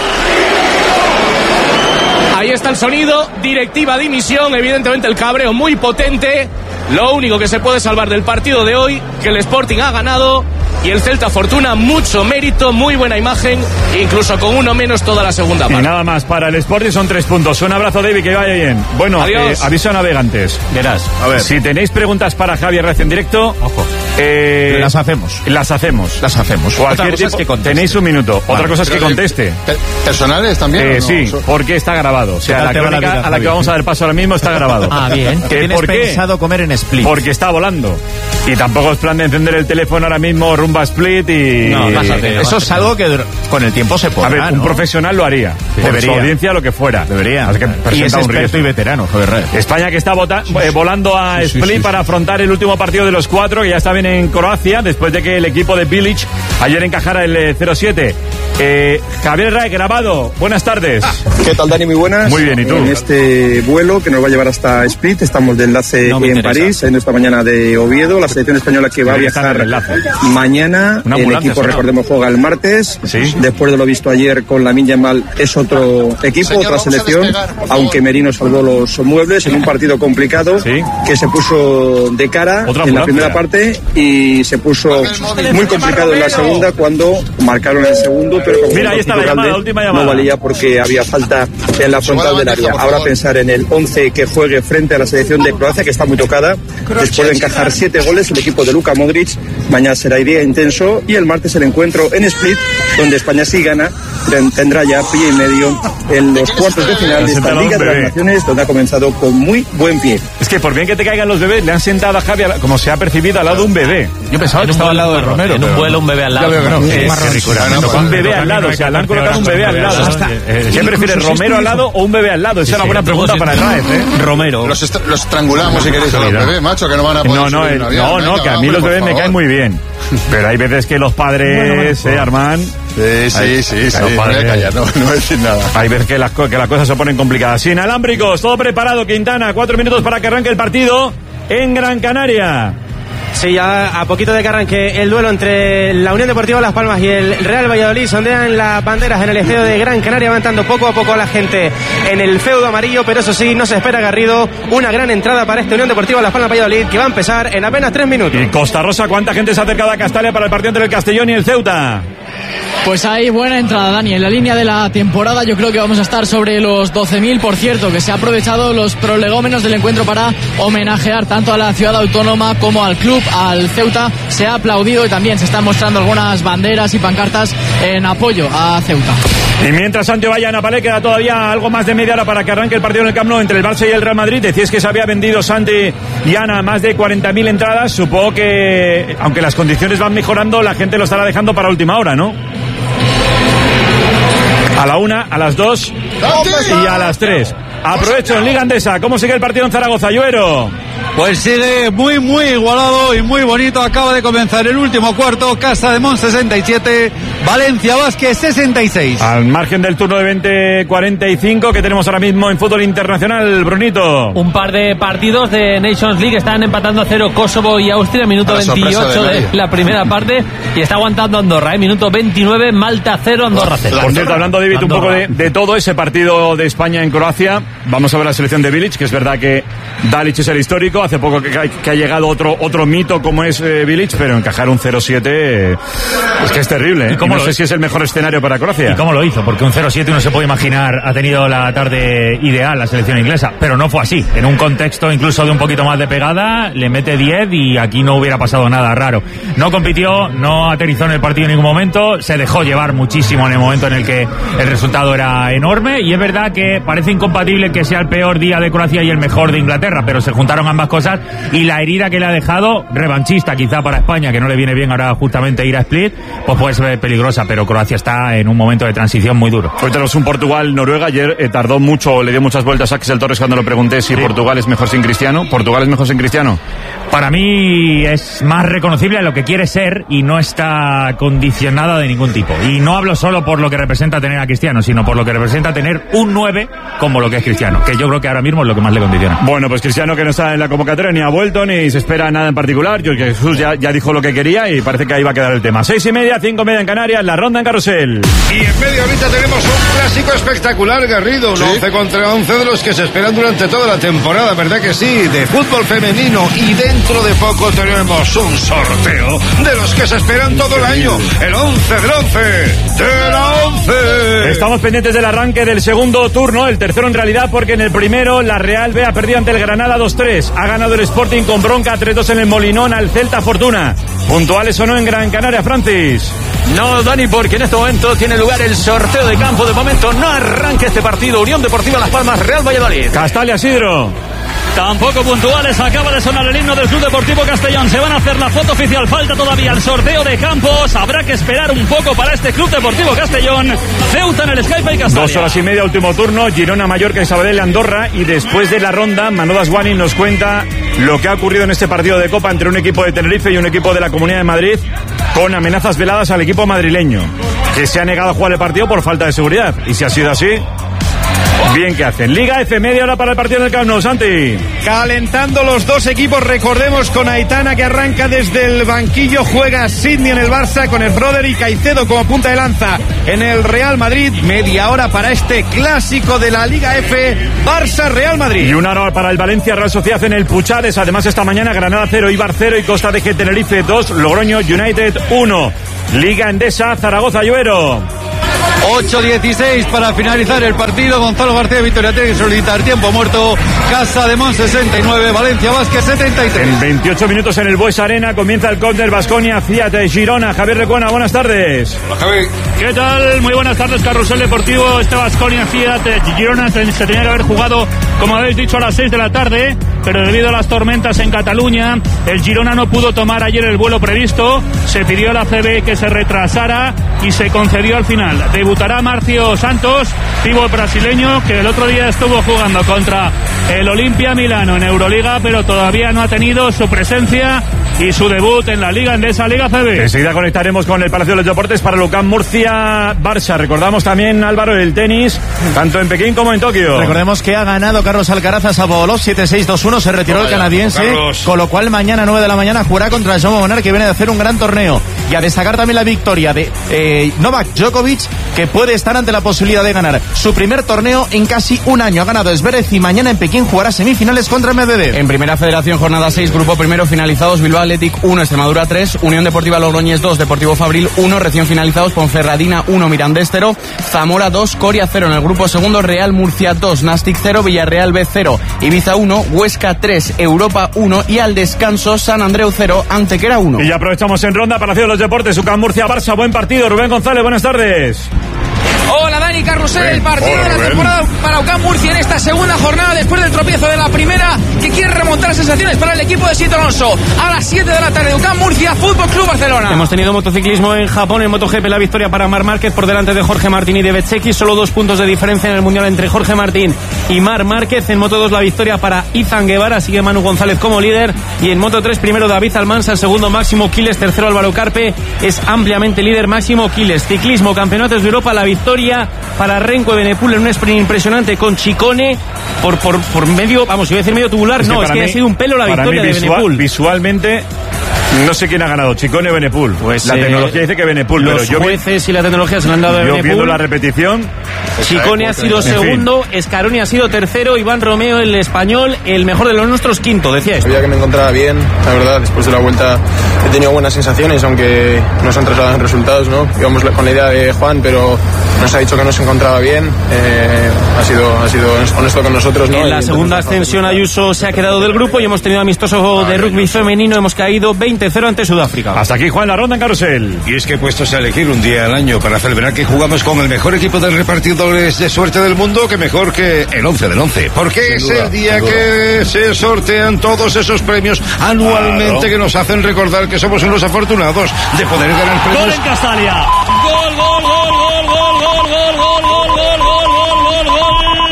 Ahí está el sonido, directiva dimisión, evidentemente el cabreo muy potente. Lo único que se puede salvar del partido de hoy, que el Sporting ha ganado, y el Celta Fortuna, mucho mérito, muy buena imagen, incluso con uno menos toda la segunda parte. Y nada más, para el Sporting son 3 puntos. Un abrazo, David, que vaya bien. Bueno, aviso a navegantes. Verás, a ver. Si tenéis preguntas para Javier Rez en directo, ojo. Las hacemos. Cualquier tipo, tenéis un minuto. Vale. Otra cosa es que conteste. ¿Personales también? No? Sí, porque está grabado. O sea, la crónica a la que vamos a dar paso ahora mismo está grabado. Bien. ¿Tienes pensado comer en Split? Porque está volando. Y tampoco es plan de encender el teléfono ahora mismo rumbo rumbo a Split y... No, eso es algo que con el tiempo se podrá. A ver, un profesional lo haría. Sí. Por su audiencia, lo que fuera. Debería. Así que y es experto y veterano, Javier. España que está volando a Split para afrontar el último partido de los 4, que ya está bien en Croacia, después de que el equipo de Bilic ayer encajara el 0-7. Javier Rae, grabado. Buenas tardes. ¿Qué tal, Dani? Muy buenas. Muy bien, ¿y tú? En este vuelo que nos va a llevar hasta Split, estamos de enlace en París, en esta mañana de Oviedo, la selección española que va a viajar mañana. El equipo, recordemos, juega el martes. ¿Sí? Después de lo visto ayer con Lamine Yamal, es otro equipo, otra selección, aunque Merino salvó los muebles en un partido complicado, ¿sí?, que se puso de cara en la primera parte y se puso muy complicado en la segunda cuando marcaron el segundo, pero como mira, ahí está la llamada, última llamada. No valía porque había falta en la frontal del área. Ahora pensar en el 11 que juegue frente a la selección de Croacia, que está muy tocada, después de encajar 7 goles el equipo de Luka Modric. Mañana será día intenso y el martes el encuentro en Split, donde España, si gana, tendrá ya pie y medio en los cuartos de final de esta Liga de las Naciones, donde ha comenzado con muy buen pie. Es que por bien que te caigan los bebés, le han sentado a Javi, como se ha percibido, al lado de un bebé. Yo pensaba que estaba al lado de Romero. En un vuelo un bebé al lado. Un bebé al lado, o sea, le han colocado un bebé al lado. ¿Qué prefieres, Romero al lado o un bebé al lado? Esa es una buena pregunta para el Raez, Romero. Los estrangulamos, si queréis, a los bebés, macho, que no van a poder subir un avión. No, que a mí los bebés me caen muy bien. Pero hay veces que los padres, Armand... Sí, me voy a callar, no voy a decir nada. Hay veces que las cosas se ponen complicadas. Sí, inalámbricos, todo preparado, Quintana. 4 minutos para que arranque el partido en Gran Canaria. Sí, ya a poquito de que arranque el duelo entre la Unión Deportiva Las Palmas y el Real Valladolid, sondean las banderas en el estadio de Gran Canaria, avanzando poco a poco a la gente en el feudo amarillo, pero eso sí, no se espera, Garrido, una gran entrada para esta Unión Deportiva Las Palmas Valladolid, que va a empezar en apenas 3 minutos. Y Costa Rosa, ¿cuánta gente se ha acercado a Castalia para el partido entre el Castellón y el Ceuta? Pues hay buena entrada, Dani. En la línea de la temporada yo creo que vamos a estar sobre los 12.000, por cierto, que se ha aprovechado los prolegómenos del encuentro para homenajear tanto a la ciudad autónoma como al club, al Ceuta. Se ha aplaudido y también se están mostrando algunas banderas y pancartas en apoyo a Ceuta. Y mientras Santiago vaya a Napalé, queda todavía algo más de media hora para que arranque el partido en el Camp Nou entre el Barça y el Real Madrid. Decíais que se había vendido, Santi y Ana, más de 40.000 entradas. Supongo que, aunque las condiciones van mejorando, la gente lo estará dejando para última hora, ¿no? A la 1, a las 2 y a las 3. Aprovecho en Liga Andesa. ¿Cómo sigue el partido en Zaragoza, Lluero? Pues sigue muy igualado y muy bonito. Acaba de comenzar el último cuarto. Casademont 67, Valencia Vázquez 66. Al margen del turno de 20:45 que tenemos ahora mismo en fútbol internacional, Brunito. Un par de partidos de Nations League. Están empatando a 0 Kosovo y Austria, minuto 28 de la primera parte. Y está aguantando Andorra, minuto 29, Malta 0, Andorra 0. Por cierto, hablando, David, un poco de todo ese partido de España en Croacia. Vamos a ver la selección de Bilic, que es verdad que Dalic es el histórico. Hace poco que ha llegado otro mito como es Bilic, pero encajar un 0-7 es que es terrible, ¿eh? Y no sé si es el mejor escenario para Croacia. ¿Y cómo lo hizo? Porque un 0-7 uno se puede imaginar ha tenido la tarde ideal la selección inglesa, pero no fue así. En un contexto incluso de un poquito más de pegada, le mete 10 y aquí no hubiera pasado nada raro. No compitió, no aterrizó en el partido en ningún momento, se dejó llevar muchísimo en el momento en el que el resultado era enorme, y es verdad que parece incompatible que sea el peor día de Croacia y el mejor de Inglaterra, pero se juntaron ambas cosas y la herida que le ha dejado, revanchista quizá para España, que no le viene bien ahora justamente ir a Split, pues puede ser peligrosa, pero Croacia está en un momento de transición muy duro. Hoy tenemos un Portugal-Noruega. Ayer tardó mucho, le dio muchas vueltas a Axel Torres cuando lo pregunté si Portugal es mejor sin Cristiano. ¿Portugal es mejor sin Cristiano? Para mí es más reconocible a lo que quiere ser y no está condicionada de ningún tipo. Y no hablo solo por lo que representa tener a Cristiano, sino por lo que representa tener un 9 como lo que es Cristiano, que yo creo que ahora mismo es lo que más le condiciona. Bueno, pues Cristiano, que no está en la convocatoria, ni ha vuelto, ni se espera nada en particular. Jorge Jesús ya dijo lo que quería y parece que ahí va a quedar el tema. 6:30, 5:30 en Canarias, la ronda en Carrusel. Y en media horita tenemos un clásico espectacular, Garrido. Un 11 contra 11 de los que se esperan durante toda la temporada, ¿verdad que sí? De fútbol femenino. Y dentro de poco tenemos un sorteo de los que se esperan todo el año. El 11 del 11 de la 11. Estamos pendientes del arranque del segundo turno, el tercero en realidad, porque en el primero la Real B ha perdido ante el Granada 2-3. Ha ganado el Sporting con bronca 3-2 en el Molinón al Celta Fortuna. ¿Puntuales o no en Gran Canaria, Francis? No, Dani, porque en este momento tiene lugar el sorteo de campo. De momento no arranca este partido. Unión Deportiva Las Palmas, Real Valladolid. Castalia, Sidro. Tampoco puntuales. Acaba de sonar el himno del Club Deportivo Castellón. Se van a hacer la foto oficial. Falta todavía el sorteo de campos. Habrá que esperar un poco para este Club Deportivo Castellón. Ceuta en el Sky-Fi Castalia. 2 horas y media, último turno. Girona, Mallorca y Sabadell, Andorra. Y después de la ronda, Manolo Aswani nos cuenta lo que ha ocurrido en este partido de Copa entre un equipo de Tenerife y un equipo de la Comunidad de Madrid, con amenazas veladas al equipo madrileño, que se ha negado a jugar el partido por falta de seguridad. Y si ha sido así, bien que hacen. Liga F, media hora para el partido del Camp Nou, Santi. Calentando los dos equipos, recordemos, con Aitana, que arranca desde el banquillo, juega Sidney en el Barça con el brother y Caicedo como punta de lanza en el Real Madrid. Media hora para este clásico de la Liga F, Barça-Real Madrid. Y una hora para el Valencia-Real Sociedad en el Puchades. Además, esta mañana Granada 0, Eibar 0 y Costa de Tenerife 2, Logroño United 1. Liga Endesa, Zaragoza-Lluero. 8:16 para finalizar el partido. Gonzalo García Vitoria tiene que solicitar tiempo muerto. Casademón 69, Valencia Vázquez 73. En 28 minutos en el Bues Arena comienza el Cop del Baskonia, Fiat Girona. Javier Recuena, buenas tardes. Hola, Javi. ¿Qué tal? Muy buenas tardes, Carrusel Deportivo. Este Baskonia Fiat Girona se tenía que haber jugado, como habéis dicho, a las 6 de la tarde, pero debido a las tormentas en Cataluña, el Girona no pudo tomar ayer el vuelo previsto. Se pidió a la CB que se retrasara y se concedió al final. Debutará Marcio Santos, pívot brasileño, que el otro día estuvo jugando contra el Olimpia Milano en Euroliga, pero todavía no ha tenido su presencia y su debut en la Liga Endesa, Liga CB. Enseguida conectaremos con el Palacio de los Deportes para Lucán Murcia-Barça. Recordamos también, Álvaro, el tenis, tanto en Pekín como en Tokio. Recordemos que ha ganado Carlos Alcaraz a Sabovolov 7-6-2-1, se retiró el canadiense, con lo cual mañana 9 de la mañana jugará contra Jaume Munar, que viene de hacer un gran torneo. Y a destacar también la victoria de Novak Djokovic, que puede estar ante la posibilidad de ganar su primer torneo en casi un año. Ha ganado Zverev y mañana en Pekín jugará semifinales contra Medvedev. En Primera Federación, jornada 6, grupo primero finalizados: Bilbao Athletic 1, Extremadura 3, Unión Deportiva Logroñés 2, Deportivo Fabril 1, recién finalizados Ponferradina 1, Mirandés 0, Zamora 2, Coria 0. En el grupo segundo, Real Murcia 2, Nastic 0, Villarreal B 0, Ibiza 1, Huesca 3, Europa 1 y al descanso San Andreu 0, Antequera 1. Y ya aprovechamos en ronda Palacio de los Deportes, UCAM Murcia-Barça, buen partido. Rubén González, buenas tardes. Hola Dani, Carrusel, el partido de la temporada para UCAM Murcia en esta segunda jornada después del tropiezo de la primera, que quiere remontar sensaciones para el equipo de Sito Alonso. A las 7 de la tarde, UCAM Murcia, Fútbol Club Barcelona. Hemos tenido motociclismo en Japón, en MotoGP, la victoria para Marc Márquez por delante de Jorge Martín y de Bezzecchi, solo 2 puntos de diferencia en el Mundial entre Jorge Martín y Marc Márquez. En Moto2 la victoria para Izan Guevara, sigue Manu González como líder, y en Moto3 primero David Almansa, segundo Máximo Quiles, tercero Álvaro Carpe, es ampliamente líder Máximo Quiles. Ciclismo, Campeonatos de Europa, la victoria para Renko de Benepul en un sprint impresionante con Chicone por medio, vamos, iba a decir medio tubular, no, es que ha sido un pelo la victoria de Benepul. Visualmente no sé quién ha ganado, Chicone o Benepul. Pues la tecnología dice que Benepul, los pero jueces y la tecnología se le han dado a Benepul. Yo viendo la repetición, Chicone ha sido segundo, Scaroni ha sido tercero, Iván Romeo, el español, el mejor de los nuestros, quinto, decía esto. Sabía que me encontraba bien, la verdad, después de la vuelta he tenido buenas sensaciones, aunque no se han trasladado en resultados, ¿no? Íbamos con la idea de Juan, pero nos ha dicho que no se encontraba bien, ha sido honesto con nosotros, ¿no? En la segunda ascensión Ayuso se ha quedado del grupo y hemos tenido amistoso de rugby femenino, hemos caído 20-0 ante Sudáfrica. Hasta aquí, Juan, la ronda en Carrusel. Y es que puestos a elegir un día al año para celebrar que jugamos con el mejor equipo de repartidores de suerte del mundo, que mejor que el 11 del 11, porque es el día que se sortean todos esos premios anualmente, que nos hacen recordar que somos unos afortunados de poder ganar premios. Gol en Castalia. Gol, gol, gol, gol, gol, gol, gol, gol, gol, gol, gol, gol, gol, gol.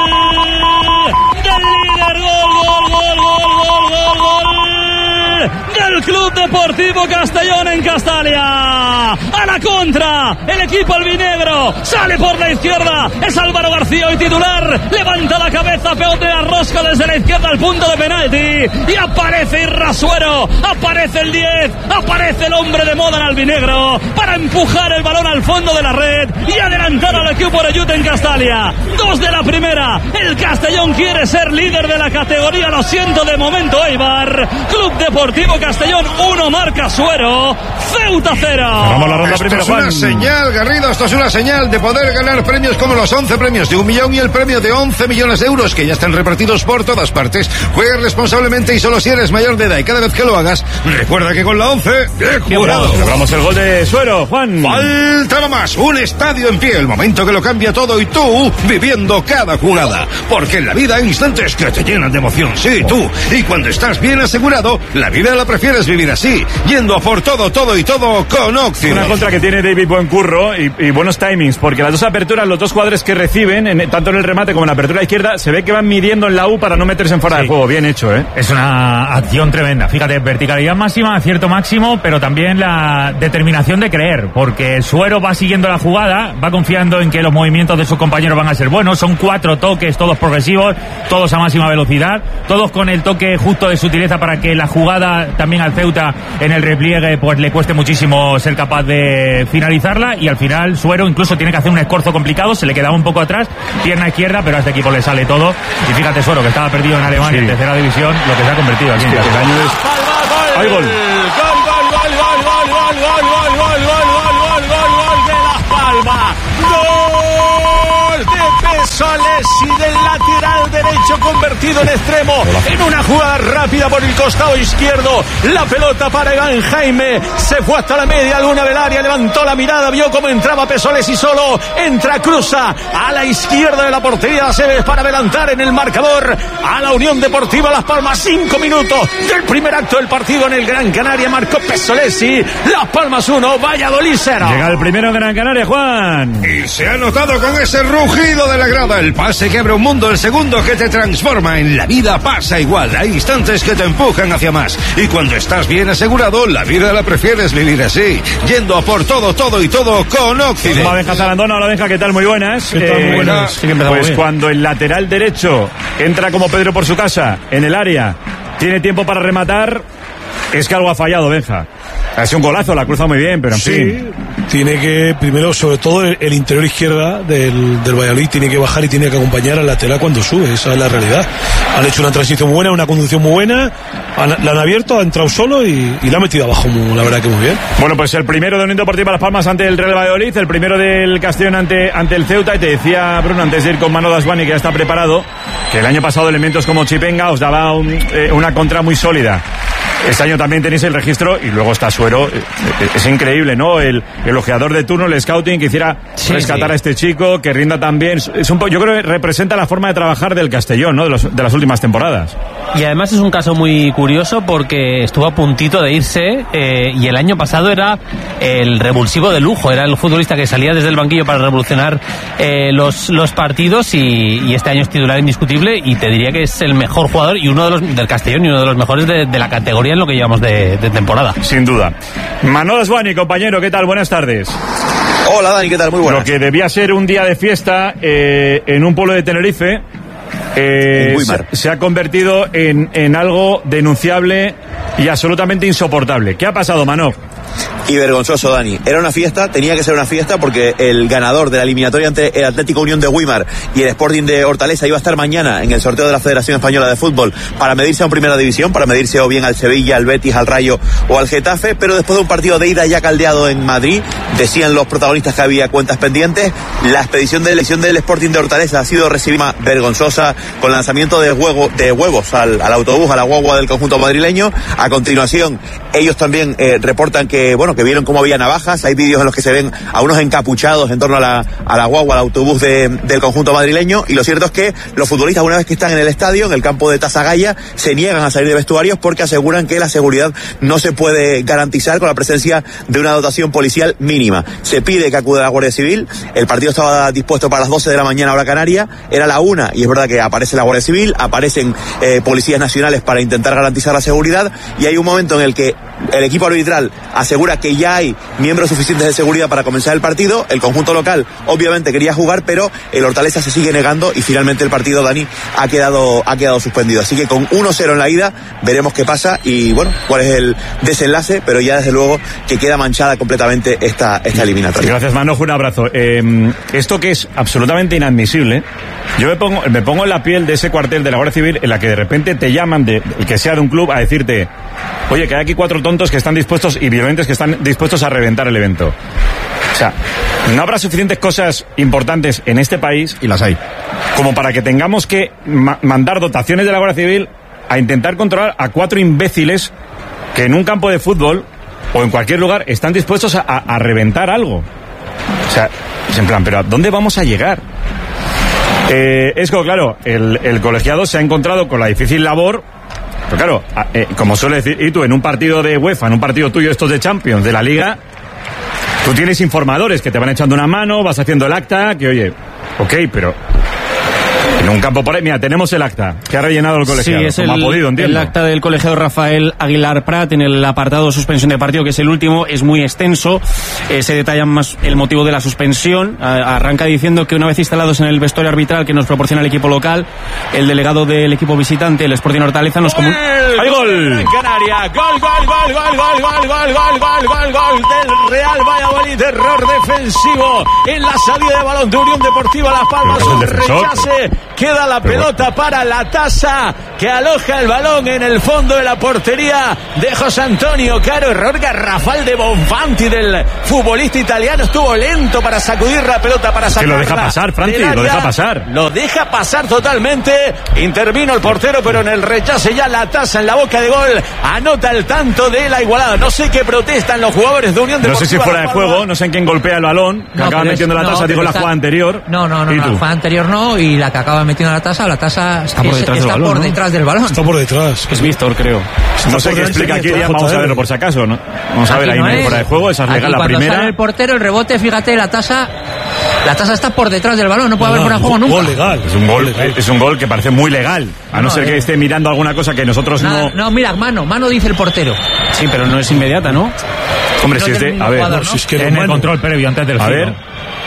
Del líder, gol, gol, gol, gol, gol, gol, gol. Del Club Deportivo Castellón en Castalia. A la contra, el equipo albinegro sale por la izquierda, es Álvaro García hoy titular, levanta la cabeza, peote la rosca desde la izquierda al punto de penalti y aparece Irrasuero, aparece el 10, aparece el hombre de moda en albinegro para empujar el balón al fondo de la red y adelantar al equipo de Yute en Castalia. 2 de la primera, el Castellón quiere ser líder de la categoría, lo siento de momento Eibar. Club Deportivo Castellón 1, marca Suero. Ceuta 0. Vamos a la ronda primero, Juan. Esto es una señal, Garrido, esto es una señal de poder ganar premios como los 11 premios de 1 millón y el premio de 11 millones de euros que ya están repartidos por todas partes. Juega responsablemente y solo si eres mayor de edad, y cada vez que lo hagas, recuerda que con la 11, bien jugado. Celebramos el gol de Suero, Juan. Faltaba más, un estadio en pie, el momento que lo cambia todo y tú viviendo cada jugada. Porque en la vida hay instantes que te llenan de emoción, sí, tú. Y cuando estás bien asegurado, la vida la prefieres vivir así, yendo a por todo, todo y todo con Occident. Una contra que tiene David buen curro y buenos timings, porque las dos aperturas, los dos jugadores que reciben, tanto en el remate como en la apertura izquierda, se ve que van midiendo en la U para no meterse en fuera de juego. Bien hecho, ¿eh? Es una acción tremenda. Fíjate, verticalidad máxima, acierto máximo, pero también la determinación de creer, porque Suero va siguiendo la jugada, va confiando en que los movimientos de sus compañeros van a ser buenos. Son 4 toques, todos progresivos, todos a máxima velocidad, todos con el toque justo de sutileza para que la jugada también al Ceuta en el repliegue pues le cueste muchísimo ser capaz de finalizarla, y al final Suero incluso tiene que hacer un escorzo complicado, se le quedaba un poco atrás, pierna izquierda, pero a este equipo le sale todo. Y fíjate, Suero, que estaba perdido en Alemania en tercera división, lo que se ha convertido aquí. ¡Hay gol! Pesolesi del lateral derecho convertido en extremo en una jugada rápida por el costado izquierdo. La pelota para Iván Jaime, se fue hasta la media luna del área, levantó la mirada, vio cómo entraba Pesolesi solo, entra, cruza a la izquierda de la portería de Aceves para adelantar en el marcador a la Unión Deportiva Las Palmas. 5 minutos del primer acto del partido en el Gran Canaria, marcó Pesolesi. Las Palmas 1, Valladolid 0. Llega el primero en Gran Canaria, Juan. Y se ha notado con ese rugido de la grada, el pase que abre un mundo, el segundo que te transforma. En la vida pasa igual, hay instantes que te empujan hacia más, y cuando estás bien asegurado, la vida la prefieres vivir así, yendo a por todo, todo y todo con Occident. Hola, Benja Zarandona. Hola, Benja, ¿qué tal? Muy buenas. Muy buenas. Sí, pues cuando el lateral derecho entra como Pedro por su casa en el área, tiene tiempo para rematar, es que algo ha fallado, Benja. Ha sido un golazo, la cruza muy bien, pero en fin. Tiene que, primero, sobre todo el interior izquierda del Valladolid, tiene que bajar y tiene que acompañar al lateral cuando sube, esa es la realidad. Han hecho una transición buena, una conducción muy buena, la han abierto, ha entrado solo y la ha metido abajo, la verdad que muy bien. Bueno, pues el primero de Unión Deportiva Las Palmas ante el Real Valladolid, el primero del Castellón ante el Ceuta, y te decía Bruno antes de ir con Mano Dasbani, que ya está preparado, que el año pasado elementos como Chipenga os daba una contra muy sólida. Este año también tenéis el registro, y luego está Suero. Es increíble, ¿no? El ojeador de turno, el scouting, que hiciera rescatar a este chico, que rinda también. Yo creo que representa la forma de trabajar del Castellón, ¿no? De las últimas temporadas. Y además es un caso muy curioso porque estuvo a puntito de irse y el año pasado era el revulsivo de lujo, era el futbolista que salía desde el banquillo para revolucionar los partidos, y este año es titular indiscutible, y te diría que es el mejor jugador y uno de los del Castellón y uno de los mejores de la categoría en lo que llevamos de temporada. Sin duda. Mano Dasbani, compañero, ¿qué tal? Buenas tardes. Hola, Dani, ¿qué tal? Muy buenas. Lo que debía ser un día de fiesta en un pueblo de Tenerife se ha convertido en algo denunciable y absolutamente insoportable. ¿Qué ha pasado, Mano? Y vergonzoso, Dani. Era una fiesta, tenía que ser una fiesta, porque el ganador de la eliminatoria ante el Atlético Unión de Güímar y el Sporting de Hortaleza iba a estar mañana en el sorteo de la Federación Española de Fútbol para medirse a un Primera División, para medirse o bien al Sevilla, al Betis, al Rayo o al Getafe, pero después de un partido de ida ya caldeado en Madrid, decían los protagonistas que había cuentas pendientes. La expedición de elección del Sporting de Hortaleza ha sido recibida vergonzosa, con lanzamiento de huevos al autobús, a la guagua del conjunto madrileño. A continuación, ellos también reportan que vieron cómo había navajas. Hay vídeos en los que se ven a unos encapuchados en torno a la guagua, al autobús del conjunto madrileño. Y lo cierto es que los futbolistas, una vez que están en el estadio, en el campo de Tasagaya, se niegan a salir de vestuarios porque aseguran que la seguridad no se puede garantizar con la presencia de una dotación policial mínima. Se pide que acude la Guardia Civil. El partido estaba dispuesto para las 12 de la mañana hora canaria, era la 1, y es verdad que aparece la Guardia Civil, aparecen policías nacionales para intentar garantizar la seguridad, y hay un momento en el que el equipo arbitral asegura que ya hay miembros suficientes de seguridad para comenzar el partido. El conjunto local obviamente quería jugar, pero el Hortaleza se sigue negando, y finalmente el partido, Dani, ha quedado suspendido. Así que con 1-0 en la ida veremos qué pasa y cuál es el desenlace, pero ya desde luego que queda manchada completamente esta eliminatoria. Gracias, Manojo, un abrazo. Esto que es absolutamente inadmisible, Yo me pongo en la piel de ese cuartel de la Guardia Civil en la que de repente te llaman, el que sea de un club, a decirte: oye, que hay aquí 4 tontos que están dispuestos y violentos que están dispuestos a reventar el evento. O sea, no habrá suficientes cosas importantes en este país, y las hay, como para que tengamos que mandar dotaciones de la Guardia Civil a intentar controlar a 4 imbéciles que en un campo de fútbol o en cualquier lugar están dispuestos a reventar algo. O sea, es en plan, ¿pero a dónde vamos a llegar? Es que, claro, el colegiado se ha encontrado con la difícil labor. Pero claro, como suele decir, y tú en un partido de UEFA, en un partido tuyo estos de Champions, de la Liga, tú tienes informadores que te van echando una mano, vas haciendo el acta, que oye, ok, pero en un campo por ahí, mira, tenemos el acta que ha rellenado el colegiado, sí, es como ha podido, entiendo. El acta del colegiado Rafael Aguilar Prat en el apartado de suspensión de partido, que es el último, es muy extenso, se detalla más el motivo de la suspensión, arranca diciendo que una vez instalados en el vestuario arbitral que nos proporciona el equipo local, el delegado del equipo visitante, el Sporting Hortaleza, nos comunica... ¡Hay gol! En Canarias, gol del Real Valladolid, error defensivo en la salida de balón de Unión Deportiva Las Palmas, un rechace. Queda la pelota para la Tasa, que aloja el balón en el fondo de la portería de José Antonio Caro. Error garrafal de Bonfanti, del futbolista italiano. Estuvo lento para sacudir la pelota, para sacarla. Que lo deja pasar, Franti, lo deja pasar. Lo deja pasar totalmente. Intervino el portero, pero en el rechace ya la Tasa en la boca de gol anota el tanto de la igualada. No sé qué protestan los jugadores de Unión Deportiva. No sé si fuera de juego, no sé en quién golpea el balón, que acaba metiendo la Tasa, digo la jugada anterior. No, la jugada anterior no, y la que acaba metiendo la Tasa está por detrás del balón. Está por detrás. Es Víctor, creo. No sé qué explica aquí, vamos a verlo por si acaso, ¿no? Vamos a ver ahí no fuera de juego, esa es legal, la primera. Cuando sale el portero, el rebote, fíjate, la Tasa está por detrás del balón, no puede haber fuera de juego nunca. Gol legal. Es un gol que parece muy legal, a no ser que esté mirando alguna cosa que nosotros no... No, mira, mano dice el portero. Sí, pero no es inmediata, ¿no? Hombre, si es de... A ver, si es que en el control previo antes del giro. A ver...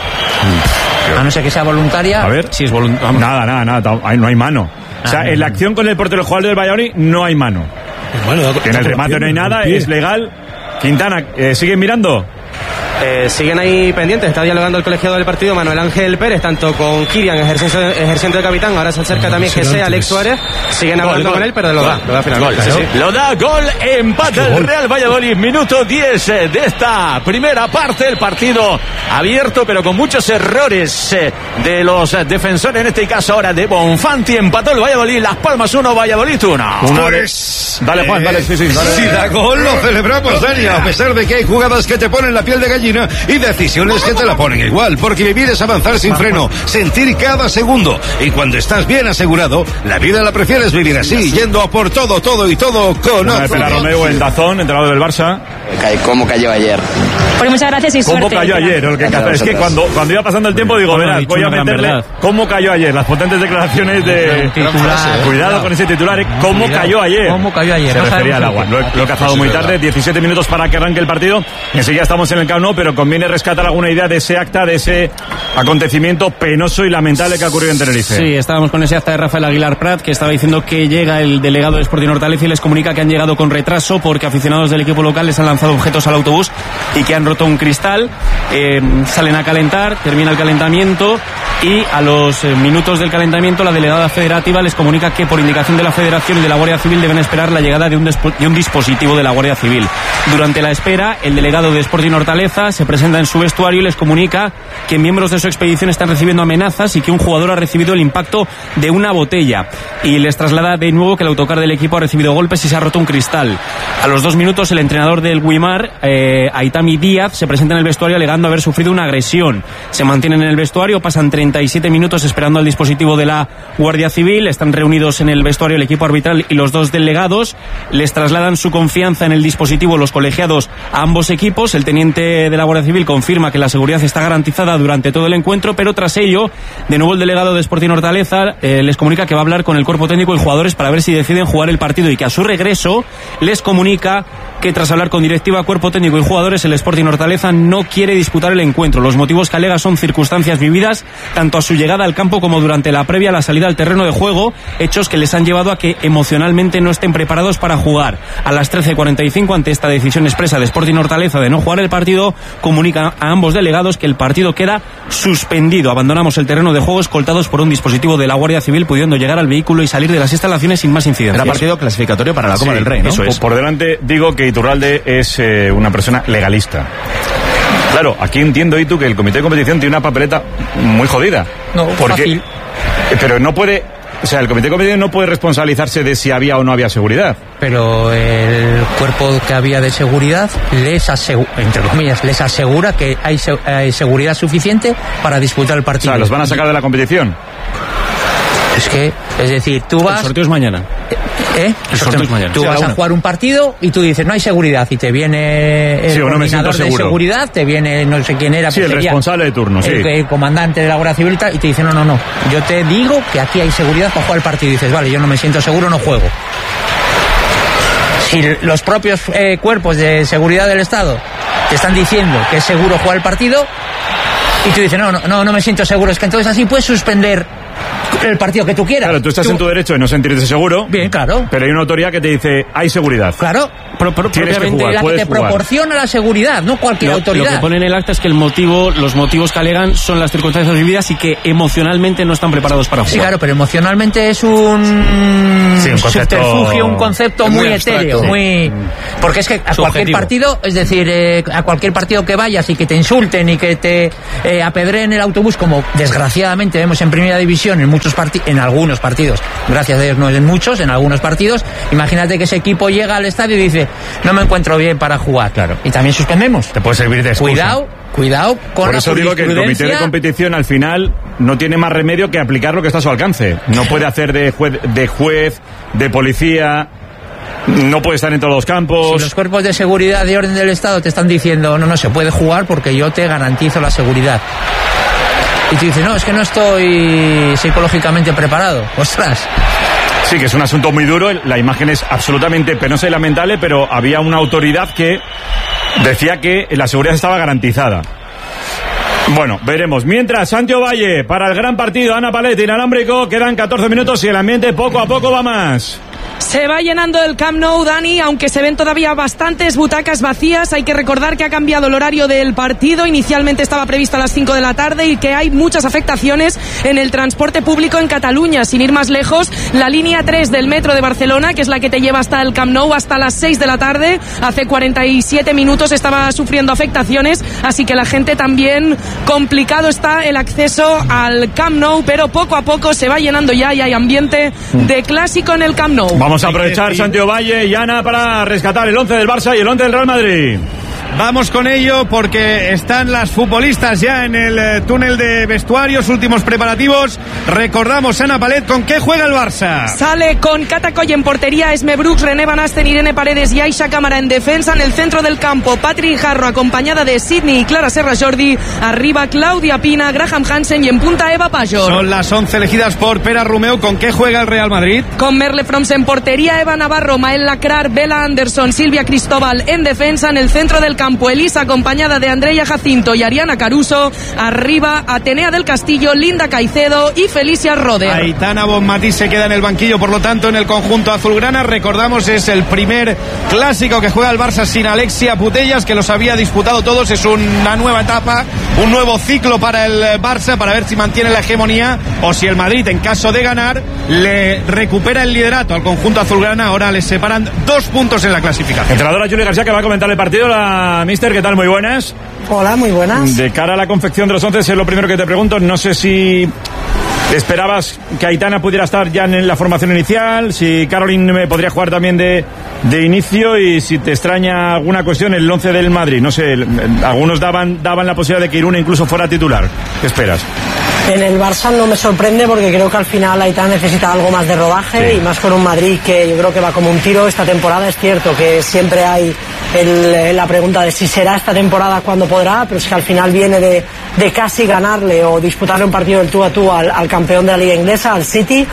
A no ser que sea voluntaria. A ver, si es voluntaria. Nada, no hay mano. O sea, en la acción con el portero jugador del Valladolid no hay mano. En el remate no hay nada, es legal. Quintana, ¿siguen mirando? Siguen ahí pendientes, está dialogando el colegiado del partido Manuel Ángel Pérez, tanto con Kirian ejerciendo de capitán, ahora se acerca también que sea Alex Suárez, siguen hablando con él, pero lo da finalmente. Lo da, gol, empate el Real Valladolid, minuto 10 de esta primera parte, el partido abierto, pero con muchos errores de los defensores, en este caso ahora de Bonfanti. Empató el Valladolid, Las Palmas 1, Valladolid 1. Dale, Juan, dale, sí. Si da gol, lo celebramos, Dani, a pesar de que hay jugadas que te ponen la piel de gallina y decisiones que te la ponen igual, porque vivir es avanzar sin freno, sentir cada segundo, y cuando estás bien asegurado, la vida la prefieres vivir así, yendo a por todo con Pela Romeo en Dazón, entrenador del Barça. ¿Cómo cayó ayer? Pues muchas gracias y suerte. ¿Cómo cayó ayer? Es que cuando iba pasando el tiempo digo, verás, voy a meterle ¿cómo cayó ayer? Las potentes declaraciones de titular. Cuidado con ese titular, ¿cómo cayó ayer? Se refería al agua. Lo he cazado muy tarde, 17 minutos para que arranque el partido. Enseguida estamos en el Camp Nou, pero conviene rescatar alguna idea de ese acta, de ese acontecimiento penoso y lamentable que ha ocurrido en Tenerife. Sí, estábamos con ese acta de Rafael Aguilar Prat, que estaba diciendo que llega el delegado de Sporting Hortaleza y les comunica que han llegado con retraso porque aficionados del equipo local les han lanzado objetos al autobús y que han roto un cristal. Salen a calentar, termina el calentamiento y a los minutos del calentamiento la delegada federativa les comunica que por indicación de la Federación y de la Guardia Civil deben esperar la llegada de un dispositivo de la Guardia Civil. Durante la espera, el delegado de Sporting Hortaleza se presenta en su vestuario y les comunica que miembros de su expedición están recibiendo amenazas y que un jugador ha recibido el impacto de una botella, y les traslada de nuevo que el autocar del equipo ha recibido golpes y se ha roto un cristal. A los 2 minutos el entrenador del Guimar, Aitami Díaz, se presenta en el vestuario alegando haber sufrido una agresión. Se mantienen en el vestuario, pasan 37 minutos esperando al dispositivo de la Guardia Civil, están reunidos en el vestuario el equipo arbitral y los 2 delegados, les trasladan su confianza en el dispositivo los colegiados a ambos equipos. El teniente de la Guardia Civil confirma que la seguridad está garantizada durante todo el encuentro, pero tras ello, de nuevo el delegado de Sporting Hortaleza les comunica que va a hablar con el cuerpo técnico y jugadores para ver si deciden jugar el partido, y que a su regreso les comunica que tras hablar con directiva, cuerpo técnico y jugadores, el Sporting Hortaleza no quiere disputar el encuentro. Los motivos que alega son circunstancias vividas tanto a su llegada al campo como durante la previa a la salida al terreno de juego, hechos que les han llevado a que emocionalmente no estén preparados para jugar. A las 13:45, ante esta decisión, decisión expresa de Sporting Hortaleza de no jugar el partido, comunica a ambos delegados que el partido queda suspendido. Abandonamos el terreno de juego escoltados por un dispositivo de la Guardia Civil, pudiendo llegar al vehículo y salir de las instalaciones sin más incidencias. Era partido clasificatorio para la Copa del Rey, ¿no? Eso es. Por delante digo que Iturralde es una persona legalista. Claro, aquí entiendo, Itu, que el comité de competición tiene una papeleta muy jodida. No, fácil. Pero no puede... O sea, el comité de competición no puede responsabilizarse de si había o no había seguridad. Pero el cuerpo que había de seguridad les asegura que hay seguridad suficiente para disputar el partido. O sea, ¿los van a sacar de la competición? Es decir, tú vas... El sorteo es mañana. El sorteo es mañana. Tú vas a jugar un partido y tú dices, no hay seguridad, y te viene el coordinador de seguridad, te viene no sé quién era. Sí, el responsable de turno, el comandante de la Guardia Civil, y te dice, no, yo te digo que aquí hay seguridad para jugar el partido. Y dices, vale, yo no me siento seguro, no juego. Si los propios cuerpos de seguridad del Estado te están diciendo que es seguro jugar el partido, y tú dices, no me siento seguro, es que entonces así puedes suspender el partido que tú quieras. Claro, tú estás en tu derecho de no sentirte seguro. Bien, claro. Pero hay una autoridad que te dice, hay seguridad. Claro. Tienes que jugar, la que te proporciona la seguridad, no cualquier autoridad. Lo que pone en el acta es que los motivos que alegan son las circunstancias vividas y que emocionalmente no están preparados para jugar. Sí, claro, pero emocionalmente es un subterfugio, un concepto muy etéreo, porque es que a cualquier partido, es decir, a cualquier partido que vayas y que te insulten y que te apedreen el autobús, como desgraciadamente vemos en Primera División en algunos partidos, gracias a Dios no en muchos, en algunos partidos, imagínate que ese equipo llega al estadio y dice, no me encuentro bien para jugar, claro, y también suspendemos. Te puede servir de excusa. Cuidado con Por eso digo que el comité de competición al final no tiene más remedio que aplicar lo que está a su alcance. No puede hacer de juez, de policía, no puede estar en todos los campos. Si los cuerpos de seguridad de orden del Estado te están diciendo, no se puede jugar porque yo te garantizo la seguridad. Y tú dices, no, es que no estoy psicológicamente preparado. ¡Ostras! Sí, que es un asunto muy duro, la imagen es absolutamente penosa y lamentable, pero había una autoridad que decía que la seguridad estaba garantizada. Bueno, veremos. Mientras, Santi Ovalle, para el gran partido, Ana Palet, inalámbrico, quedan 14 minutos y el ambiente poco a poco va más. Se va llenando el Camp Nou, Dani, aunque se ven todavía bastantes butacas vacías. Hay que recordar que ha cambiado el horario del partido. Inicialmente estaba previsto a las 5 de la tarde y que hay muchas afectaciones en el transporte público en Cataluña. Sin ir más lejos, la línea 3 del metro de Barcelona, que es la que te lleva hasta el Camp Nou, hasta las 6 de la tarde. Hace 47 minutos estaba sufriendo afectaciones, así que la gente también complicado está el acceso al Camp Nou, pero poco a poco se va llenando ya y hay ambiente de clásico en el Camp Nou. Vamos a aprovechar, Santi Ovalle y Ana, para rescatar el 11 del Barça y el 11 del Real Madrid. Vamos con ello porque están las futbolistas ya en el túnel de vestuarios, últimos preparativos. Recordamos, Ana Palet, ¿con qué juega el Barça? Sale con Cata Coll en portería, Esme Brooks, René Van Asten, Irene Paredes y Aisha Cámara en defensa. En el centro del campo, Patri Jarro acompañada de Sidney y Clara Serra Jordi. Arriba, Claudia Pina, Graham Hansen y en punta Eva Pajor. Son las 11 elegidas por Pera Romeu. ¿Con qué juega el Real Madrid? Con Merle Froms en portería, Eva Navarro, Mael Lacrar, Bela Anderson, Silvia Cristóbal en defensa. En el centro del campo, Elisa acompañada de Andrea Jacinto y Ariana Caruso. Arriba, Atenea del Castillo, Linda Caicedo y Felicia Roder. Aitana Bonmatí se queda en el banquillo, por lo tanto, en el conjunto azulgrana. Recordamos, es el primer clásico que juega el Barça sin Alexia Putellas, que los había disputado todos. Es una nueva etapa, un nuevo ciclo para el Barça, para ver si mantiene la hegemonía o si el Madrid, en caso de ganar, le recupera el liderato al conjunto azulgrana. Ahora les separan 2 puntos en la clasificación. Entrenadora Julia García, que va a comentar el partido. La Mister, ¿qué tal? Muy buenas. Hola, muy buenas. De cara a la confección de los 11, es lo primero que te pregunto. No sé si esperabas que Aitana pudiera estar ya en la formación inicial, si Caroline podría jugar también de inicio, y si te extraña alguna cuestión el 11 del Madrid. No sé, algunos daban la posibilidad de que Irune incluso fuera titular. ¿Qué esperas? En el Barça no me sorprende porque creo que al final Aitana necesita algo más de rodaje, sí. Y más con un Madrid que yo creo que va como un tiro esta temporada. Es cierto que siempre hay la pregunta de si será esta temporada cuando podrá, pero es que al final viene de casi ganarle o disputarle un partido del tú a tú al campeón de la Liga Inglesa, al City,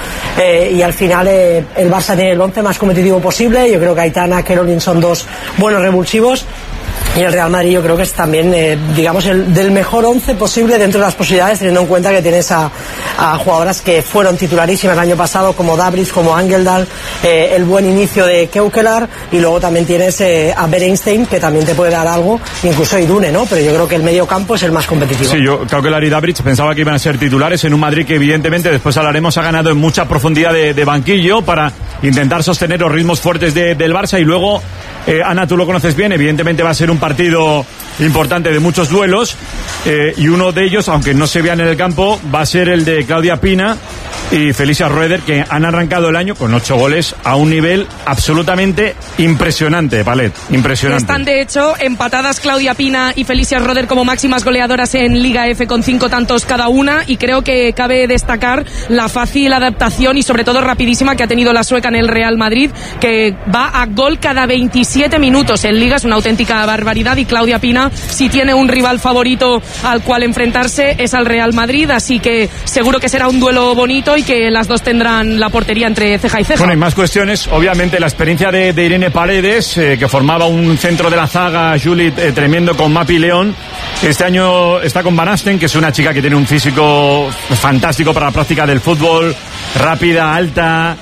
y al final el Barça tiene el 11 más competitivo posible. Yo creo que Aitana, Caroline son 2 buenos revulsivos. Y el Real Madrid yo creo que es también, digamos, el del mejor 11 posible dentro de las posibilidades, teniendo en cuenta que tienes a jugadoras que fueron titularísimas el año pasado, como Dabris, como Angeldal, el buen inicio de Keukelar, y luego también tienes a Berenstein, que también te puede dar algo, incluso Idune, ¿no? Pero yo creo que el medio campo es el más competitivo. Sí, yo Keukelar y Dabris pensaba que iban a ser titulares en un Madrid que evidentemente, después hablaremos, ha ganado en mucha profundidad de banquillo para intentar sostener los ritmos fuertes del Barça. Y luego, Ana, tú lo conoces bien, evidentemente va a ser un partido importante de muchos duelos, y uno de ellos, aunque no se vean en el campo, va a ser el de Claudia Pina y Felicia Roeder, que han arrancado el año con 8 goles a un nivel absolutamente impresionante, Palet, impresionante. Están de hecho empatadas Claudia Pina y Felicia Roeder como máximas goleadoras en Liga F con 5 tantos cada una, y creo que cabe destacar la fácil adaptación y sobre todo rapidísima que ha tenido la sueca en el Real Madrid, que va a gol cada 27 minutos en Liga, es una auténtica barbaridad. Y Claudia Pina, si tiene un rival favorito al cual enfrentarse, es al Real Madrid, así que seguro que será un duelo bonito y que las dos tendrán la portería entre ceja y ceja. Bueno, hay más cuestiones, obviamente la experiencia de Irene Paredes, que formaba un centro de la zaga, Juli, tremendo con Mapi León. Este año está con Van Asten, que es una chica que tiene un físico fantástico para la práctica del fútbol, rápida, alta.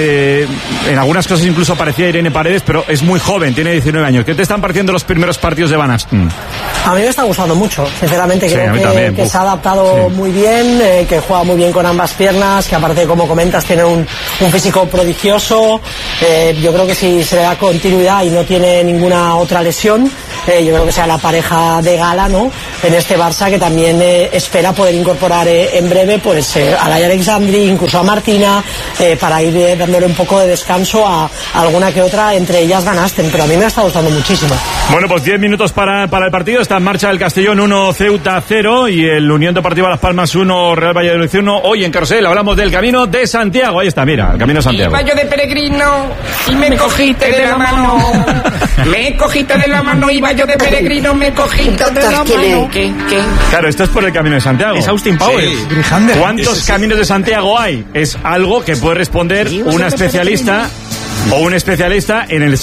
En algunas cosas incluso parecía Irene Paredes, pero es muy joven, tiene 19 años. ¿Qué te están pareciendo los primeros partidos de Van Asten? A mí me está gustando mucho, sinceramente. Creo que se ha adaptado muy bien, que juega muy bien con ambas piernas, que aparte, como comentas, tiene un físico prodigioso. Yo creo que si se le da continuidad y no tiene ninguna otra lesión, yo creo que sea la pareja de gala, ¿no?, en este Barça, que también espera poder incorporar en breve pues a Laia Alexandri, incluso a Martina, para ir dándole un poco de descanso a alguna que otra, entre ellas Van Asten, pero a mí me está gustando muchísimo. Bueno, pues 10 minutos para el partido. Está en marcha el Castellón 1, Ceuta 0 y el Unión Deportiva Las Palmas 1, Real Valladolid 1. Hoy en Carrusel hablamos del Camino de Santiago. Ahí está, mira, el Camino de Santiago. Iba yo de peregrino y me cogiste de la mano. Me cogiste de la mano, iba yo de peregrino, me cogiste de la mano. ¿Qué? Claro, esto es por el Camino de Santiago. Es Austin Powers. Sí. ¿Cuántos caminos de Santiago hay? Es algo que puede responder una especialista o un especialista en el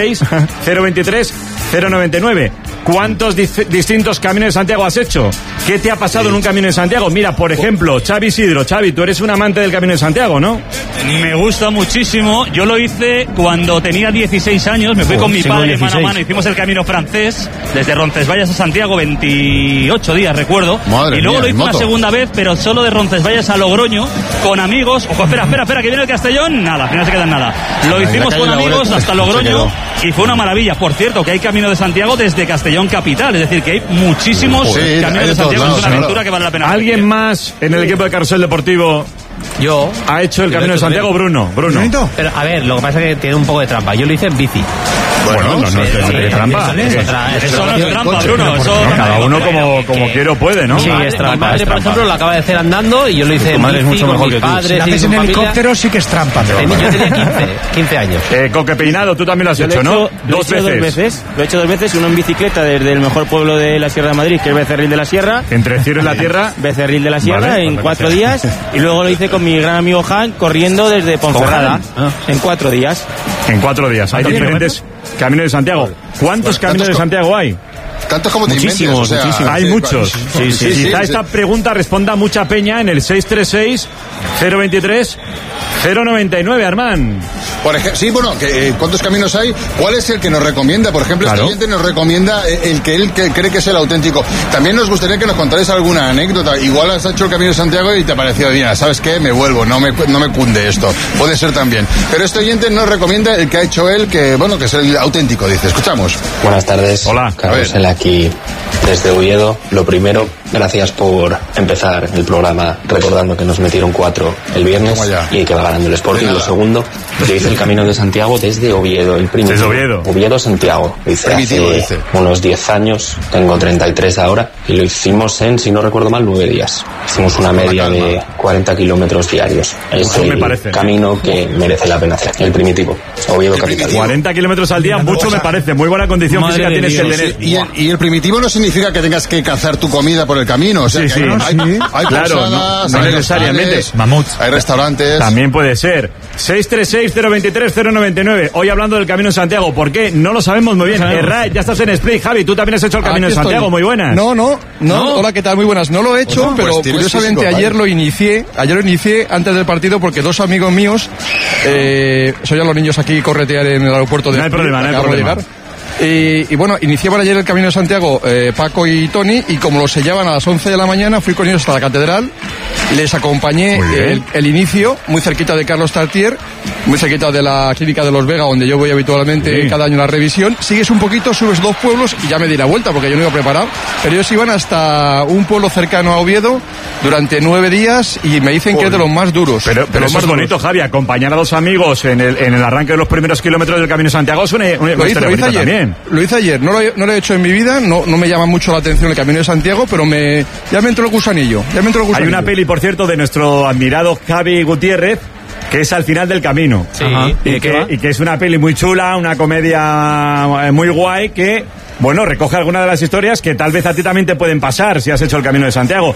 636-023-099. ¿Cuántos distintos caminos de Santiago has hecho? ¿Qué te ha pasado en un camino de Santiago? Mira, por ejemplo, Xavi Isidro. Xavi, tú eres un amante del Camino de Santiago, ¿no? Me gusta muchísimo. Yo lo hice cuando tenía 16 años. Me fui con mi padre mano a mano. Hicimos el camino francés desde Roncesvalles a Santiago, 28 días, recuerdo. Madre y luego lo hice una segunda vez, pero solo de Roncesvalles a Logroño, con amigos. Ojo, espera, que viene el Castellón. Nada, al final se queda en nada. Lo hicimos con amigos hasta Logroño y fue una maravilla. Por cierto, que hay Camino de Santiago desde Castellón capital, es decir, que hay muchísimos caminos de Santiago. Es una aventura que vale la pena. ¿Alguien más en el equipo de Carrusel Deportivo Yo ha hecho el Camino de Santiago? Bruno. Pero a ver, lo que pasa es que tiene un poco de trampa. Yo lo hice en bici. Bueno, no es trampa. Eso no es trampa, Bruno. Cada uno como quiere o puede, ¿no? Sí, es trampa. Mi madre, por ejemplo, lo acaba de hacer andando y yo lo hice en bici, mucho mejor que tú. Si lo haces en helicóptero sí que es trampa. Yo tenía 15 años. Coque Peinado, tú también lo has hecho, ¿no? Dos veces. Lo he hecho 2 veces, uno en bicicleta desde el mejor pueblo de la Sierra de Madrid, que es Becerril de la Sierra. Entre el cielo y la tierra. Becerril de la Sierra, en 4 días. Y luego lo hice con mi gran amigo Han, corriendo desde Ponferrada, en 4 días. En 4 días. Hay diferentes caminos de Santiago. ¿Cuántos caminos de Santiago hay? Tantos como muchísimos. Hay muchos. Quizá esta pregunta responda mucha peña en el 636-023-099, Armán. Por ejemplo, sí, bueno, ¿cuántos caminos hay? ¿Cuál es el que nos recomienda? Por ejemplo, este oyente nos recomienda el que él cree que es el auténtico. También nos gustaría que nos contarais alguna anécdota. Igual has hecho el Camino de Santiago y te ha parecido bien. ¿Sabes qué? Me vuelvo, no me cunde esto. Puede ser también. Pero este oyente nos recomienda el que ha hecho él, que es el auténtico, dice. Escuchamos. Buenas tardes. Hola. Carrusel aquí desde Oviedo. Lo primero, gracias por empezar el programa recordando que nos metieron 4 el viernes y que va ganando el Sporting. Lo segundo, yo hice el Camino de Santiago desde Oviedo, el primitivo. Desde Oviedo. Oviedo-Santiago. Hice hace unos 10 años, tengo 33 ahora. Y lo hicimos en, si no recuerdo mal, 9 días. Hicimos una media de 40 kilómetros diarios. Es el camino que merece la pena hacer. El primitivo, Oviedo capital. 40 kilómetros al día, mucho me parece. Muy buena condición física tienes que tener. Y el primitivo no significa que tengas que cazar tu comida por el camino. O sea, sí, hay claro, posadas, no necesariamente. Mamuts. Hay restaurantes. También puede ser. 636-023-099. Hoy hablando del Camino de Santiago. ¿Por qué? No lo sabemos muy bien. Ray, ya estás en Split. Javi, tú también has hecho el Camino de Santiago. Muy buenas. No. Hola, ¿qué tal? Muy buenas. No lo he hecho, pero pues curiosamente ayer lo inicié antes del partido porque dos amigos míos, soy a los niños aquí corretear en el aeropuerto de... No hay problema. Y bueno, iniciaban ayer el Camino de Santiago Paco y Tony, y como los sellaban a las 11 de la mañana, fui con ellos hasta la catedral, les acompañé el inicio, muy cerquita de Carlos Tartier, muy cerquita de la clínica de Los Vega, donde yo voy habitualmente cada año a la revisión. Sigues un poquito, subes 2 pueblos y ya me di la vuelta, porque yo no iba preparado, pero ellos iban hasta un pueblo cercano a Oviedo durante 9 días y me dicen que es de los más duros. Pero eso es bonito, Javi, acompañar a 2 amigos en el arranque de los primeros kilómetros del Camino de Santiago es una historia bonita también. Lo hice ayer, no lo he hecho en mi vida, no me llama mucho la atención el Camino de Santiago, pero ya me entró el gusanillo. Hay una peli, por cierto, de nuestro admirado Javi Gutiérrez, que es Al final del camino. Sí. Y que es una peli muy chula, una comedia muy guay que, bueno, recoge algunas de las historias que tal vez a ti también te pueden pasar si has hecho el Camino de Santiago.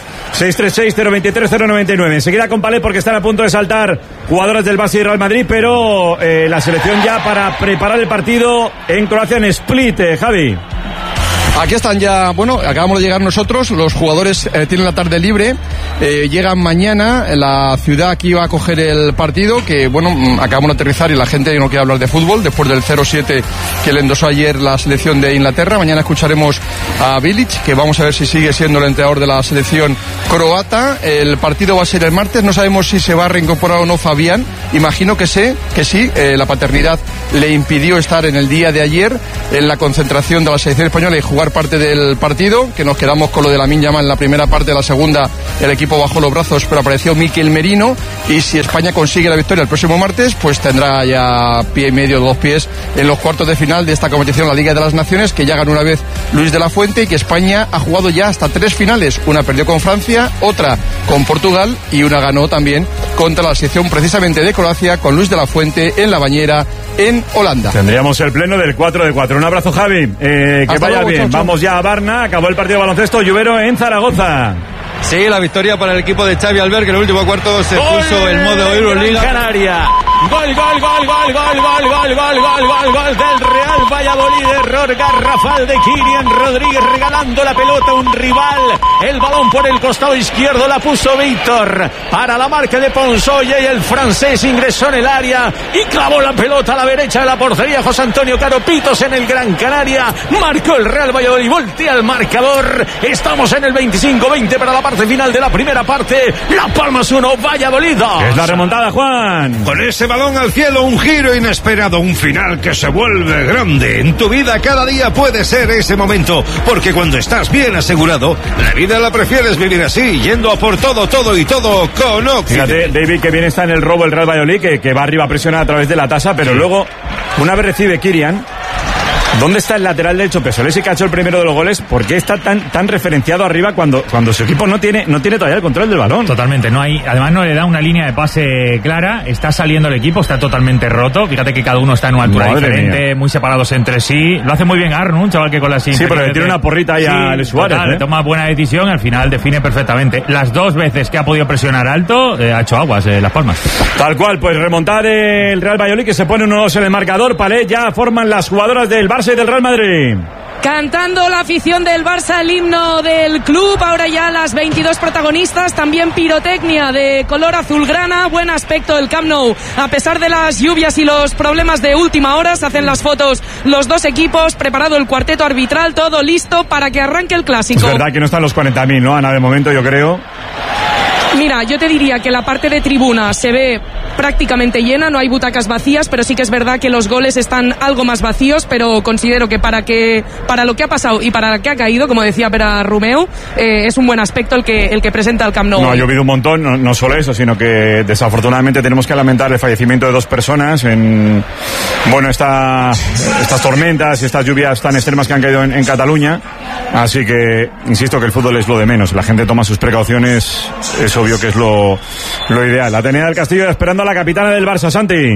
636-023-099. Enseguida con Palé, porque están a punto de saltar jugadoras del Barça y Real Madrid, pero la selección ya para preparar el partido en Croacia, en Split, Javi. Aquí están ya, acabamos de llegar nosotros, los jugadores tienen la tarde libre, llegan mañana, la ciudad aquí va a coger el partido, que acabamos de aterrizar y la gente no quiere hablar de fútbol, después del 0-7 que le endosó ayer la selección de Inglaterra. Mañana escucharemos a Bilic, que vamos a ver si sigue siendo el entrenador de la selección croata. El partido va a ser el martes, no sabemos si se va a reincorporar o no Fabián, imagino que sí, la paternidad le impidió estar en el día de ayer en la concentración de la selección española y jugar parte del partido, que nos quedamos con lo de Lamine Yamal en la primera parte. De la segunda el equipo bajó los brazos, pero apareció Mikel Merino, y si España consigue la victoria el próximo martes, pues tendrá ya pie y medio, 2 pies en los cuartos de final de esta competición, la Liga de las Naciones, que ya ganó una vez Luis de la Fuente, y que España ha jugado ya hasta 3 finales, una perdió con Francia, otra con Portugal y una ganó también contra la selección precisamente de Croacia, con Luis de la Fuente en la bañera en Holanda. Tendríamos el pleno del 4-4. Un abrazo, Javi, que hasta vaya luego, bien. Chau. Vamos ya a Barna, acabó el partido de baloncesto Lluvero en Zaragoza. Sí, la victoria para el equipo de Xavi Albert, que en el último cuarto se puso el modo Euroliga. Canaria. Gol del Real Valladolid. Error garrafal de Kylian Rodríguez, regalando la pelota a un rival. El balón por el costado izquierdo la puso Víctor para la marca de Ponsoya, y el francés ingresó en el área y clavó la pelota a la derecha de la portería. José Antonio Caro Pitos en el Gran Canaria. Marcó el Real Valladolid, voltea el marcador. Estamos en el 25-20 para la parte final de la primera parte. Las Palmas 1, Valladolid 2. Es la remontada, Juan. Con ese balón al cielo, un giro inesperado, un final que se vuelve grande. En tu vida cada día puede ser ese momento, porque cuando estás bien asegurado, la vida la prefieres vivir así, yendo a por todo y todo con Oxygen. Fíjate, David, que bien está en el robo el Real Valladolid, que va arriba a presionar a través de la tasa, pero luego, una vez recibe Kylian, ¿dónde está el lateral derecho Pesolesi, que ha hecho el primero de los goles? ¿Por qué está tan referenciado arriba cuando su equipo no tiene todavía el control del balón? Totalmente, además no le da una línea de pase clara, está saliendo el equipo, está totalmente roto. Fíjate que cada uno está en una altura diferente, muy separados entre sí. Lo hace muy bien Arnu, un chaval que con la Sí, pero le tiene una porrita ahí a Luis Suárez. Le toma buena decisión, al final define perfectamente. Las 2 veces que ha podido presionar alto, ha hecho aguas Las Palmas. Tal cual, pues remontar el Real Valladolid, que se pone 1-2 en el marcador. Palé, ya forman las jugadoras del Barça y del Real Madrid. Cantando la afición del Barça el himno del club, ahora ya las 22 protagonistas, también pirotecnia de color azulgrana, buen aspecto el Camp Nou, a pesar de las lluvias y los problemas de última hora. Se hacen las fotos los 2 equipos, preparado el cuarteto arbitral, todo listo para que arranque el clásico. Es verdad que no están los 40.000, ¿no, Ana? De momento, yo creo. Mira, yo te diría que la parte de tribuna se ve prácticamente llena, no hay butacas vacías, pero sí que es verdad que los goles están algo más vacíos, pero considero que para lo que ha pasado y para lo que ha caído, como decía Pere Romeu, es un buen aspecto el que presenta el Camp Nou. No, ha llovido un montón, no solo eso, sino que desafortunadamente tenemos que lamentar el fallecimiento de 2 personas en estas tormentas y estas lluvias tan extremas que han caído en Cataluña. Así que insisto que el fútbol es lo de menos, la gente toma sus precauciones, es obvio que es lo ideal. Atenea del Castillo esperando a la capitana del Barça, Santi.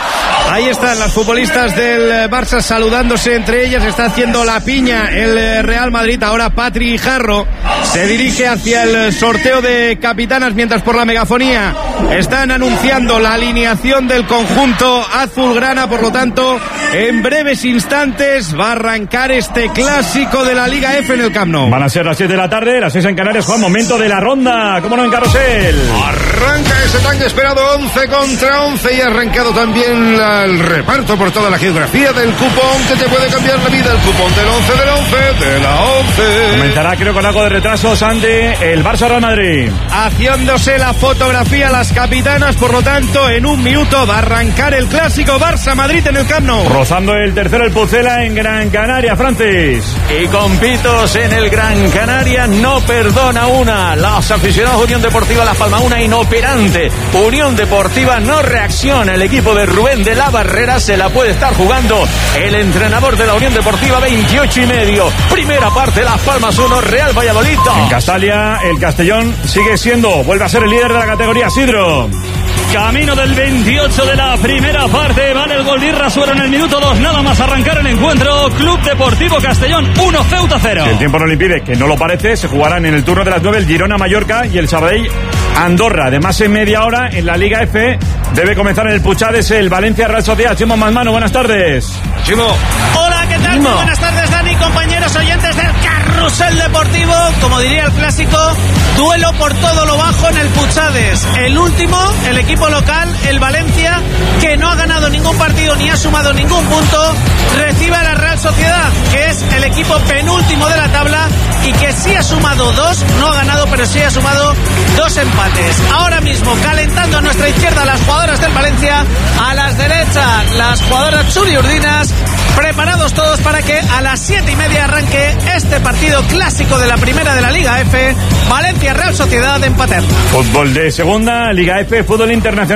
Ahí están las futbolistas del Barça saludándose entre ellas. Está haciendo la piña el Real Madrid. Ahora Patri Jarro se dirige hacia el sorteo de capitanas, mientras por la megafonía están anunciando la alineación del conjunto azulgrana. Por lo tanto, en breves instantes va a arrancar este clásico de la Liga F en el Camp Nou. Van a ser las 7 de la tarde, las 6 en Canarias. Juan, momento de la ronda. ¿Cómo no, en Carrusel? Arranca ese tan esperado 11 contra 11 y ha arrancado también el reparto por toda la geografía del cupón que te puede cambiar la vida. El cupón del 11 de la 11. Comenzará, creo, con algo de retraso, Santi, el Barça Real Madrid. Haciéndose la fotografía las capitanas, por lo tanto, en un minuto va a arrancar el clásico Barça Madrid en el Camp Nou. Rozando el tercero el Pucela en Gran Canaria, Francis. Y con pitos en el Gran Canaria, no perdona una. Los aficionados de Unión Deportiva Las Palmas, una inoperante. Unión Deportiva no reacciona. El equipo de Rubén de la Barrera se la puede estar jugando. El entrenador de la Unión Deportiva, 28,5. Primera parte, Las Palmas 1, Real Valladolid 2. En Castalia, el Castellón vuelve a ser el líder de la categoría, Sidro. Camino del 28 de la primera parte. Vale el gol de Irrasuero en el minuto 2. Nada más arrancar el encuentro. Club Deportivo Castellón 1, Ceuta 0. Si el tiempo no le impide, que no lo parece, se jugarán en el turno de las 9 el Girona-Mallorca y el Sabadell Andorra. Además, en media hora en la Liga F debe comenzar en el Puchades el Valencia-Real Sociedad. Chimo Manmano, buenas tardes. Chimo. Hola, ¿qué tal? Muy buenas tardes, Dani, compañeros oyentes del Carrusel Deportivo. Como diría el clásico, duelo por todo lo bajo en el Puchades. El último, el equipo local, el Valencia, que no ha ganado ningún partido ni ha sumado ningún punto, recibe a la Real Sociedad, que es el equipo penúltimo de la tabla y que sí ha sumado 2, no ha ganado, pero sí ha sumado 2 empates. Ahora mismo, calentando a nuestra izquierda las jugadoras del Valencia, a las derechas las jugadoras churiurdinas, preparados todos para que a las 7:30 arranque este partido clásico de la primera de la Liga F, Valencia-Real Sociedad en Paterna. Fútbol de segunda, Liga F, fútbol internacional.